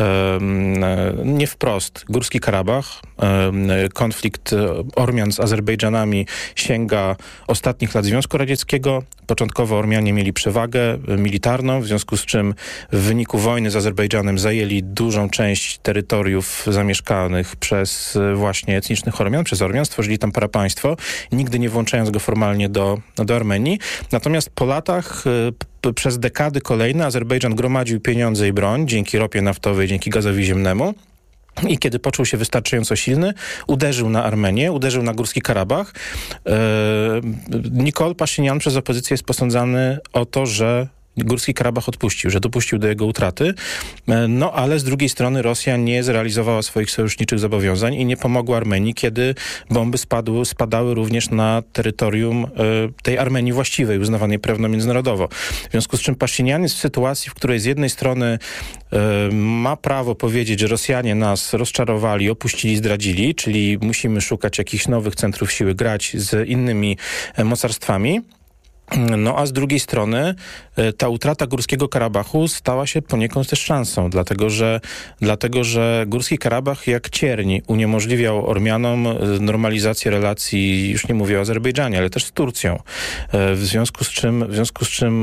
nie wprost Górski Karabach. Konflikt Ormian z Azerbejdżanami sięga ostatnich lat Związku Radzieckiego. Początkowo Ormianie mieli przewagę militarną, w związku z czym w wyniku wojny z Azerbejdżanem zajęli dużą część terytoriów zamieszkanych przez właśnie etnicznych Ormian, przez Ormian, stworzyli tam parapaństwo, nigdy nie włączając go formalnie do Armenii. Natomiast po latach przez dekady kolejne Azerbejdżan gromadził pieniądze i broń dzięki ropie naftowej, dzięki gazowi ziemnemu. I kiedy poczuł się wystarczająco silny, uderzył na Armenię, uderzył na Górski Karabach. Nikol Paszynian przez opozycję jest posądzany o to, że Górski Karabach odpuścił, że dopuścił do jego utraty. No ale z drugiej strony Rosja nie zrealizowała swoich sojuszniczych zobowiązań i nie pomogła Armenii, kiedy bomby spadały również na terytorium tej Armenii właściwej, uznawanej prawno-międzynarodowo. W związku z czym Paszynian jest w sytuacji, w której z jednej strony ma prawo powiedzieć, że Rosjanie nas rozczarowali, opuścili, zdradzili, czyli musimy szukać jakichś nowych centrów siły, grać z innymi mocarstwami. No a z drugiej strony ta utrata Górskiego Karabachu stała się poniekąd też szansą, dlatego że Górski Karabach jak cierń uniemożliwiał Ormianom normalizację relacji, już nie mówię o Azerbejdżanie, ale też z Turcją. W związku z czym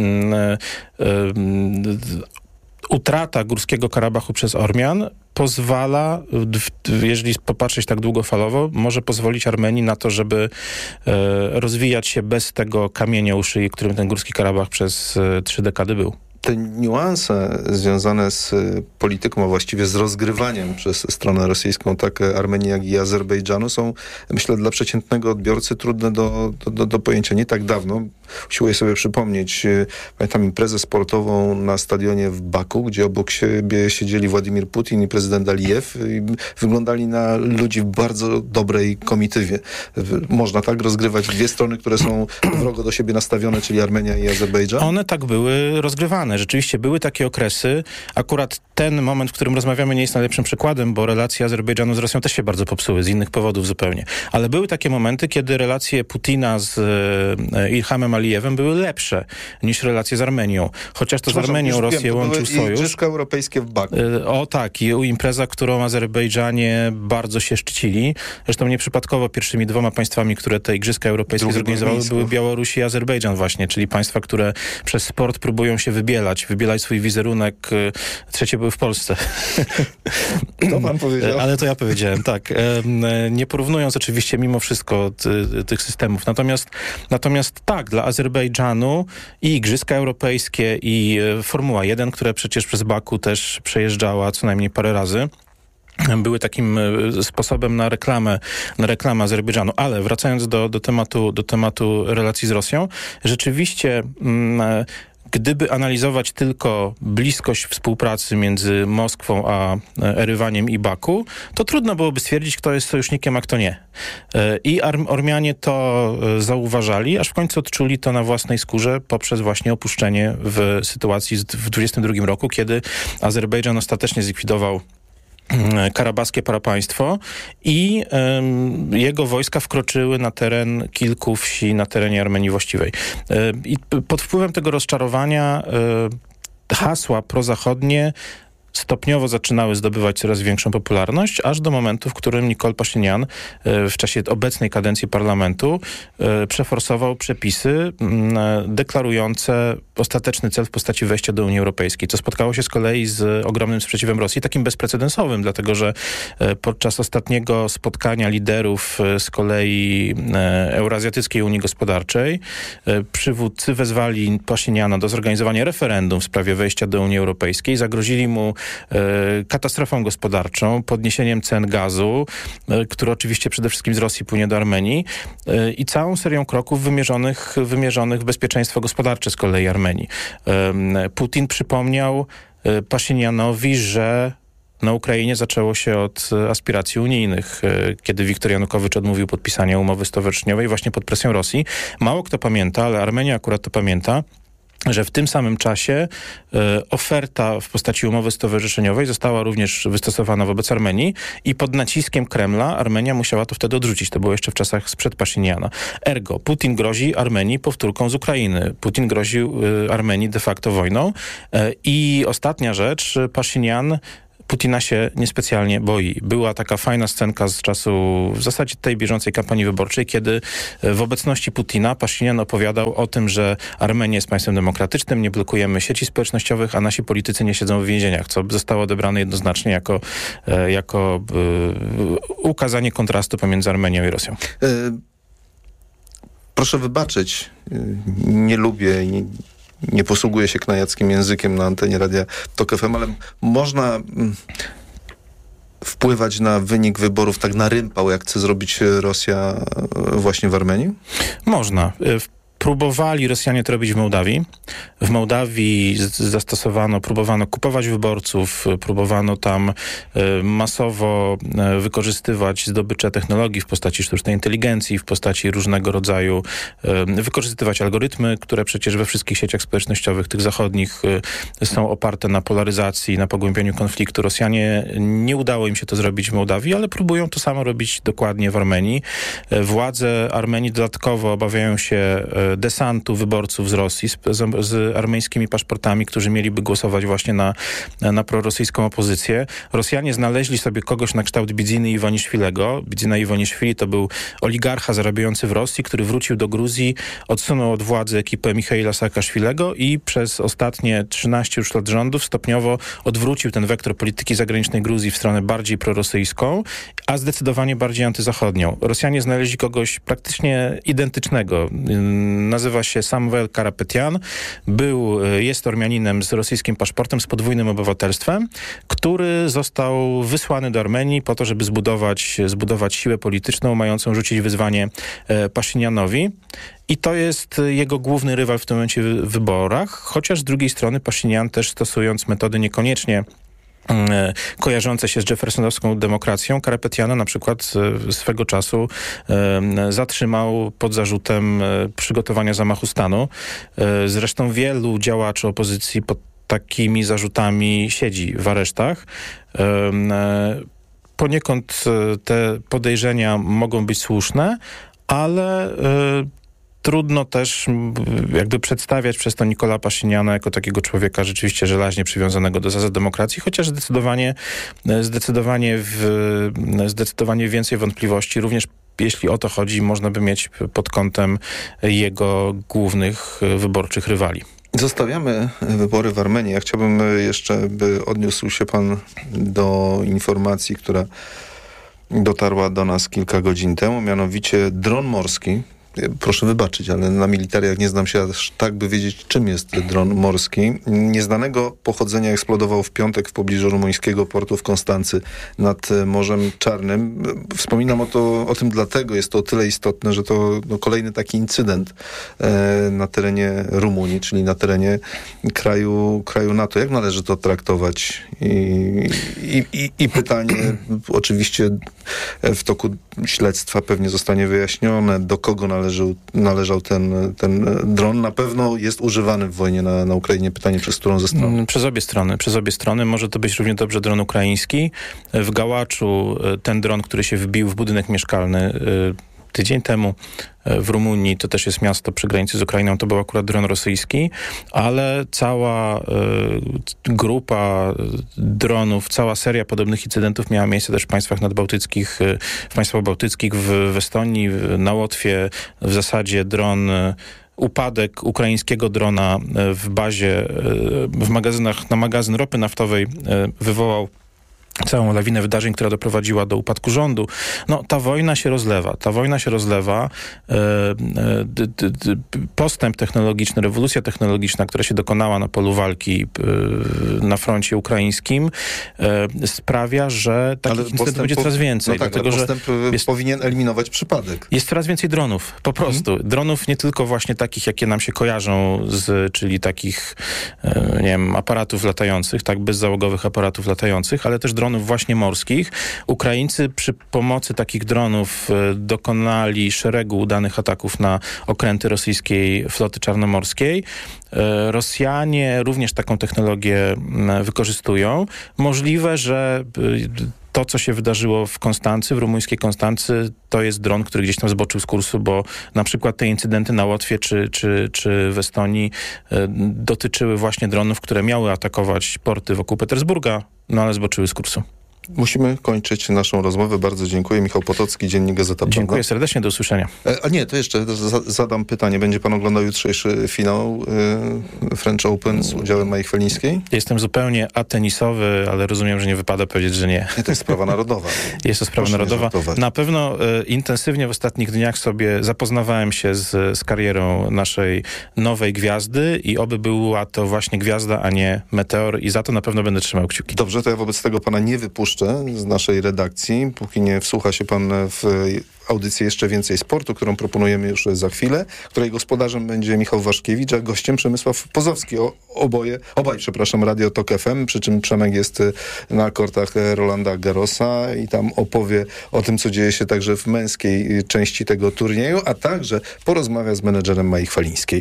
utrata Górskiego Karabachu przez Ormian pozwala, jeżeli popatrzeć tak długofalowo, może pozwolić Armenii na to, żeby rozwijać się bez tego kamienia u szyi, którym ten Górski Karabach przez 3 dekady był. Te niuanse związane z polityką, a właściwie z rozgrywaniem przez stronę rosyjską tak Armenii, jak i Azerbejdżanu są, myślę, dla przeciętnego odbiorcy trudne do pojęcia. Nie tak dawno, usiłuję sobie przypomnieć, pamiętam imprezę sportową na stadionie w Baku, gdzie obok siebie siedzieli Władimir Putin i prezydent Alijew i wyglądali na ludzi w bardzo dobrej komitywie. Można tak rozgrywać dwie strony, które są wrogo do siebie nastawione, czyli Armenia i Azerbejdżan? One tak były rozgrywane. Rzeczywiście były takie okresy. Akurat ten moment, w którym rozmawiamy, nie jest najlepszym przykładem, bo relacje Azerbejdżanu z Rosją też się bardzo popsuły, z innych powodów zupełnie. Ale były takie momenty, kiedy relacje Putina z Ilhamem Alijewem były lepsze niż relacje z Armenią. Chociaż to z Armenią Rosję łączył sojusz. Igrzyska europejskie w Baku. O tak, i impreza, którą Azerbejdżanie bardzo się szczycili. Zresztą nieprzypadkowo pierwszymi 2 państwami, które te Igrzyska Europejskie zorganizowały, były Białoruś i Azerbejdżan właśnie, czyli państwa, które przez sport próbują się wybierać swój wizerunek. Trzecie były w Polsce. To pan powiedział. Ale to ja powiedziałem, tak. Nie porównując oczywiście mimo wszystko tych systemów. Natomiast tak, dla Azerbejdżanu i Igrzyska Europejskie i Formuła 1, która przecież przez Baku też przejeżdżała co najmniej parę razy, były takim sposobem na reklamę Azerbejdżanu. Ale wracając do tematu relacji z Rosją, rzeczywiście gdyby analizować tylko bliskość współpracy między Moskwą a Erywaniem i Baku, to trudno byłoby stwierdzić, kto jest sojusznikiem, a kto nie. I Ormianie to zauważali, aż w końcu odczuli to na własnej skórze poprzez właśnie opuszczenie w sytuacji w 2022 roku, kiedy Azerbejdżan ostatecznie zlikwidował karabaskie parapaństwo i jego wojska wkroczyły na teren kilku wsi na terenie Armenii właściwej. I pod wpływem tego rozczarowania hasła prozachodnie stopniowo zaczynały zdobywać coraz większą popularność, aż do momentu, w którym Nicole Pashinyan w czasie obecnej kadencji parlamentu przeforsował przepisy deklarujące ostateczny cel w postaci wejścia do Unii Europejskiej, co spotkało się z kolei z ogromnym sprzeciwem Rosji, takim bezprecedensowym, dlatego że podczas ostatniego spotkania liderów z kolei Eurazjatyckiej Unii Gospodarczej przywódcy wezwali Paszyniana do zorganizowania referendum w sprawie wejścia do Unii Europejskiej, zagrozili mu katastrofą gospodarczą, podniesieniem cen gazu, który oczywiście przede wszystkim z Rosji płynie do Armenii i całą serią kroków wymierzonych w bezpieczeństwo gospodarcze z kolei Armenii. Putin przypomniał Paszynianowi, że na Ukrainie zaczęło się od aspiracji unijnych, kiedy Wiktor Janukowycz odmówił podpisania umowy stowarzyszeniowej właśnie pod presją Rosji. Mało kto pamięta, ale Armenia akurat to pamięta, że w tym samym czasie oferta w postaci umowy stowarzyszeniowej została również wystosowana wobec Armenii i pod naciskiem Kremla Armenia musiała to wtedy odrzucić. To było jeszcze w czasach sprzed Paszyniana. Ergo, Putin grozi Armenii powtórką z Ukrainy. Putin groził Armenii de facto wojną. I ostatnia rzecz, Paszynian Putina się niespecjalnie boi. Była taka fajna scenka z czasu w zasadzie tej bieżącej kampanii wyborczej, kiedy w obecności Putina Paszynian opowiadał o tym, że Armenia jest państwem demokratycznym, nie blokujemy sieci społecznościowych, a nasi politycy nie siedzą w więzieniach, co zostało odebrane jednoznacznie jako ukazanie kontrastu pomiędzy Armenią i Rosją. Proszę wybaczyć, nie lubię i nie posługuję się knajackim językiem na antenie Radia TOK FM, ale można wpływać na wynik wyborów tak na rympał, jak chce zrobić Rosja właśnie w Armenii? Można. Próbowali Rosjanie to robić w Mołdawii. W Mołdawii próbowano kupować wyborców, próbowano tam masowo wykorzystywać zdobycze technologii w postaci sztucznej inteligencji, w postaci różnego rodzaju, wykorzystywać algorytmy, które przecież we wszystkich sieciach społecznościowych, tych zachodnich, są oparte na polaryzacji, na pogłębieniu konfliktu. Rosjanie, nie udało im się to zrobić w Mołdawii, ale próbują to samo robić dokładnie w Armenii. Władze Armenii dodatkowo obawiają się desantu wyborców z Rosji z armeńskimi paszportami, którzy mieliby głosować właśnie na prorosyjską opozycję. Rosjanie znaleźli sobie kogoś na kształt Bidziny Iwoniszwilego. Bidzina Iwoniszwili to był oligarcha zarabiający w Rosji, który wrócił do Gruzji, odsunął od władzy ekipę Michaila Saakaszwilego i przez ostatnie 13 już lat rządów stopniowo odwrócił ten wektor polityki zagranicznej Gruzji w stronę bardziej prorosyjską, a zdecydowanie bardziej antyzachodnią. Rosjanie znaleźli kogoś praktycznie identycznego. Nazywa się Samuel Karapetyan. Jest Ormianinem z rosyjskim paszportem, z podwójnym obywatelstwem, który został wysłany do Armenii po to, żeby zbudować siłę polityczną, mającą rzucić wyzwanie Paszynianowi. I to jest jego główny rywal w tym momencie w wyborach, chociaż z drugiej strony Paszynian też stosując metody niekoniecznie kojarzące się z jeffersonowską demokracją, Karapetiana na przykład swego czasu zatrzymał pod zarzutem przygotowania zamachu stanu. Zresztą wielu działaczy opozycji pod takimi zarzutami siedzi w aresztach. Poniekąd te podejrzenia mogą być słuszne, ale trudno też jakby przedstawiać przez to Nikola Paszyniana jako takiego człowieka rzeczywiście żelaźnie przywiązanego do zasad demokracji, chociaż zdecydowanie więcej wątpliwości, również jeśli o to chodzi, można by mieć pod kątem jego głównych wyborczych rywali. Zostawiamy wybory w Armenii. Ja chciałbym jeszcze, by odniósł się pan do informacji, która dotarła do nas kilka godzin temu, mianowicie dron morski. Proszę wybaczyć, ale na militariach nie znam się aż tak, by wiedzieć, czym jest dron morski. Nieznanego pochodzenia eksplodował w piątek w pobliżu rumuńskiego portu w Konstancy nad Morzem Czarnym. Wspominam o tym dlatego, jest to o tyle istotne, że to kolejny taki incydent na terenie Rumunii, czyli na terenie kraju NATO. Jak należy to traktować? I pytanie, oczywiście w toku śledztwa pewnie zostanie wyjaśnione, do kogo należał ten dron. Na pewno jest używany w wojnie na Ukrainie. Pytanie, przez którą ze stron? Przez obie strony. Może to być równie dobrze dron ukraiński. W Gałaczu ten dron, który się wbił w budynek mieszkalny, tydzień temu w Rumunii, to też jest miasto przy granicy z Ukrainą, to był akurat dron rosyjski, ale cała grupa dronów, cała seria podobnych incydentów miała miejsce też w państwach nadbałtyckich, w Estonii, na Łotwie. W zasadzie upadek ukraińskiego drona w bazie, w magazynach, na magazyn ropy naftowej wywołał całą lawinę wydarzeń, która doprowadziła do upadku rządu. No, ta wojna się rozlewa. Postęp technologiczny, rewolucja technologiczna, która się dokonała na polu walki na froncie ukraińskim, sprawia, że takich incydentów będzie coraz więcej. No tak, dlatego, że powinien eliminować przypadek. Jest coraz więcej dronów, po prostu. Dronów nie tylko właśnie takich, jakie nam się kojarzą, czyli takich, nie wiem, aparatów latających, tak, bezzałogowych aparatów latających, ale też dronów właśnie morskich. Ukraińcy przy pomocy takich dronów dokonali szeregu udanych ataków na okręty rosyjskiej floty czarnomorskiej. Rosjanie również taką technologię wykorzystują. Możliwe, że to, co się wydarzyło w Konstancy, w rumuńskiej Konstancy, to jest dron, który gdzieś tam zboczył z kursu, bo na przykład te incydenty na Łotwie czy w Estonii dotyczyły właśnie dronów, które miały atakować porty wokół Petersburga, no ale zboczyły z kursu. Musimy kończyć naszą rozmowę. Bardzo dziękuję. Michał Potocki, Dziennik Gazeta Prawna. Dziękuję serdecznie, do usłyszenia. A nie, to jeszcze zadam pytanie. Będzie pan oglądał jutrzejszy finał French Open z udziałem Mai Chwalińskiej? Jestem zupełnie atenisowy, ale rozumiem, że nie wypada powiedzieć, że nie. To jest sprawa narodowa. Jest to sprawa narodowa. Na pewno intensywnie w ostatnich dniach sobie zapoznawałem się z karierą naszej nowej gwiazdy i oby była to właśnie gwiazda, a nie meteor, i za to na pewno będę trzymał kciuki. Dobrze, to ja wobec tego pana nie wypuszczę z naszej redakcji, póki nie wsłucha się pan w audycję Jeszcze Więcej Sportu, którą proponujemy już za chwilę, której gospodarzem będzie Michał Waszkiewicz, a gościem Przemysław Pozowski. Obaj, Radio Tok FM, przy czym Przemek jest na kortach Rolanda Garrosa i tam opowie o tym, co dzieje się także w męskiej części tego turnieju, a także porozmawia z menedżerem Mai Chwalińskiej.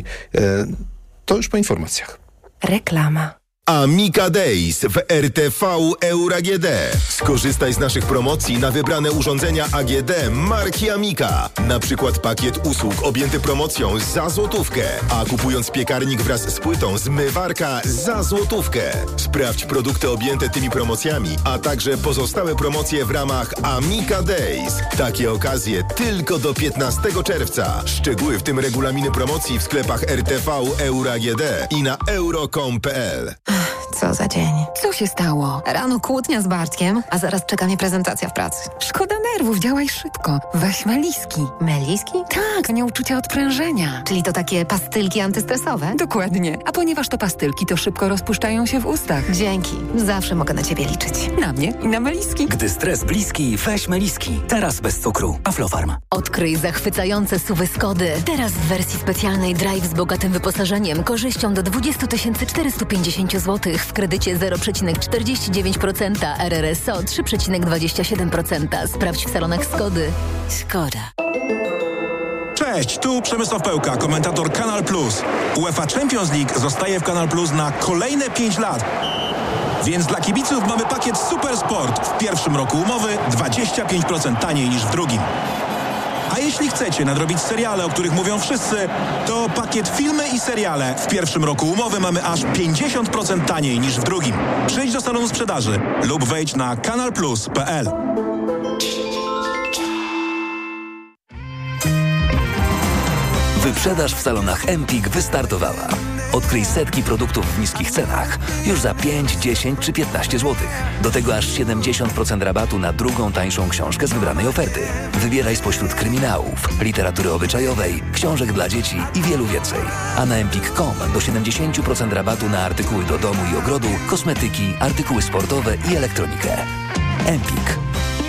To już po informacjach. Reklama. Amica Days w RTV Euro AGD. Skorzystaj z naszych promocji na wybrane urządzenia AGD marki Amica. Na przykład pakiet usług objęty promocją za złotówkę, a kupując piekarnik wraz z płytą zmywarka za złotówkę. Sprawdź produkty objęte tymi promocjami, a także pozostałe promocje w ramach Amica Days. Takie okazje tylko do 15 czerwca. Szczegóły, w tym regulaminy promocji, w sklepach RTV Euro AGD i na euro.com.pl. Co za dzień. Co się stało? Rano kłótnia z Bartkiem, a zaraz czeka mnie prezentacja w pracy. Szkoda nerwów, działaj szybko. Weź Meliski. Meliski? Tak, nieuczucia odprężenia. Czyli to takie pastylki antystresowe? Dokładnie. A ponieważ to pastylki, to szybko rozpuszczają się w ustach. Dzięki. Zawsze mogę na ciebie liczyć. Na mnie i na Meliski. Gdy stres bliski, weź Meliski. Teraz bez cukru. Aflofarm. Odkryj zachwycające SUV-y Skody. Teraz w wersji specjalnej Drive z bogatym wyposażeniem, korzyścią do 20 450 zł w kredycie 0,49%, RRSO 3,27%. Sprawdź w salonach Skody. Skoda. Cześć, tu Przemysław Pełka, komentator Kanal Plus. UEFA Champions League zostaje w Kanal Plus na kolejne 5 lat. Więc dla kibiców mamy pakiet Super Sport. W pierwszym roku umowy 25% taniej niż w drugim. A jeśli chcecie nadrobić seriale, o których mówią wszyscy, to pakiet filmy i seriale. W pierwszym roku umowy mamy aż 50% taniej niż w drugim. Przyjdź do salonu sprzedaży lub wejdź na kanalplus.pl. Wyprzedaż w salonach Empik wystartowała. Odkryj setki produktów w niskich cenach już za 5, 10 czy 15 zł. Do tego aż 70% rabatu na drugą tańszą książkę z wybranej oferty. Wybieraj spośród kryminałów, literatury obyczajowej, książek dla dzieci i wielu więcej. A na empik.com do 70% rabatu na artykuły do domu i ogrodu, kosmetyki, artykuły sportowe i elektronikę. Empik.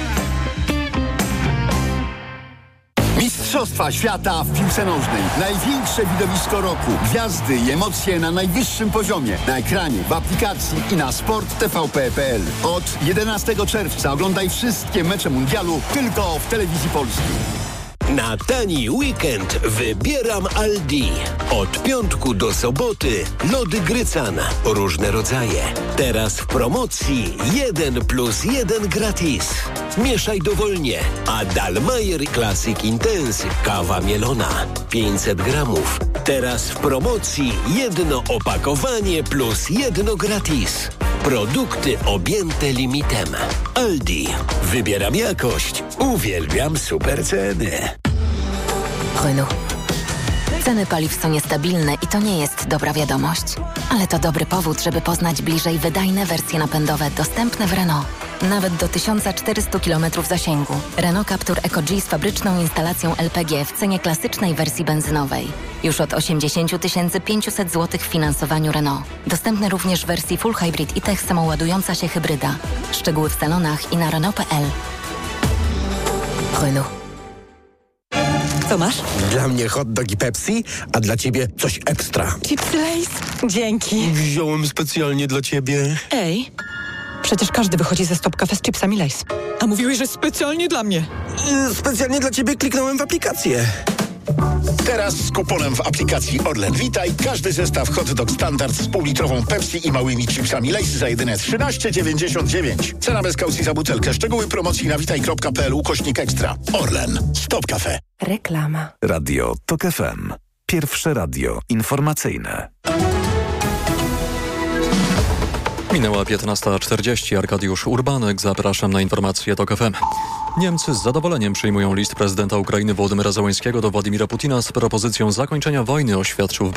Mistrzostwa świata w piłce nożnej. Największe widowisko roku. Gwiazdy i emocje na najwyższym poziomie. Na ekranie, w aplikacji i na sporttvp.pl. Od 11 czerwca oglądaj wszystkie mecze mundialu tylko w Telewizji Polskiej. Na tani weekend wybieram Aldi. Od piątku do soboty lody Grycan. Różne rodzaje. Teraz w promocji 1+1 gratis. Mieszaj dowolnie. A Dalmayer Classic Intense kawa mielona 500 gramów. Teraz w promocji jedno opakowanie plus jedno gratis. Produkty objęte limitem. Aldi. Wybieram jakość. Uwielbiam super ceny. Renault. Ceny paliw są niestabilne i to nie jest dobra wiadomość. Ale to dobry powód, żeby poznać bliżej wydajne wersje napędowe dostępne w Renault. Nawet do 1400 km zasięgu. Renault Captur Eco-G z fabryczną instalacją LPG w cenie klasycznej wersji benzynowej. Już od 80 500 zł w finansowaniu Renault. Dostępny również w wersji Full Hybrid i Tech samoładująca się hybryda. Szczegóły w salonach i na Renault.pl. Renault. Co masz? Dla mnie hot dog i Pepsi, a dla ciebie coś ekstra. Chipsy Lay's? Dzięki. Wziąłem specjalnie dla ciebie. Ej, przecież każdy wychodzi ze Stop Cafe z chipsami Lay's. A mówiłeś, że specjalnie dla mnie. Specjalnie dla ciebie kliknąłem w aplikację. Teraz z kuponem w aplikacji Orlen Witaj każdy zestaw hot dog standard z półlitrową Pepsi i małymi chipsami Lay's za jedyne 13,99. Cena bez kaucji za butelkę. Szczegóły promocji na witaj.pl/ekstra. Orlen. Stop Cafe. Reklama. Radio TOK FM. Pierwsze radio informacyjne. Minęła 15:40. Arkadiusz Urbanek. Zapraszam na informacje TOK FM. Niemcy z zadowoleniem przyjmują list prezydenta Ukrainy Wołodymyra Zełenskiego do Władimira Putina z propozycją zakończenia wojny, oświadczył w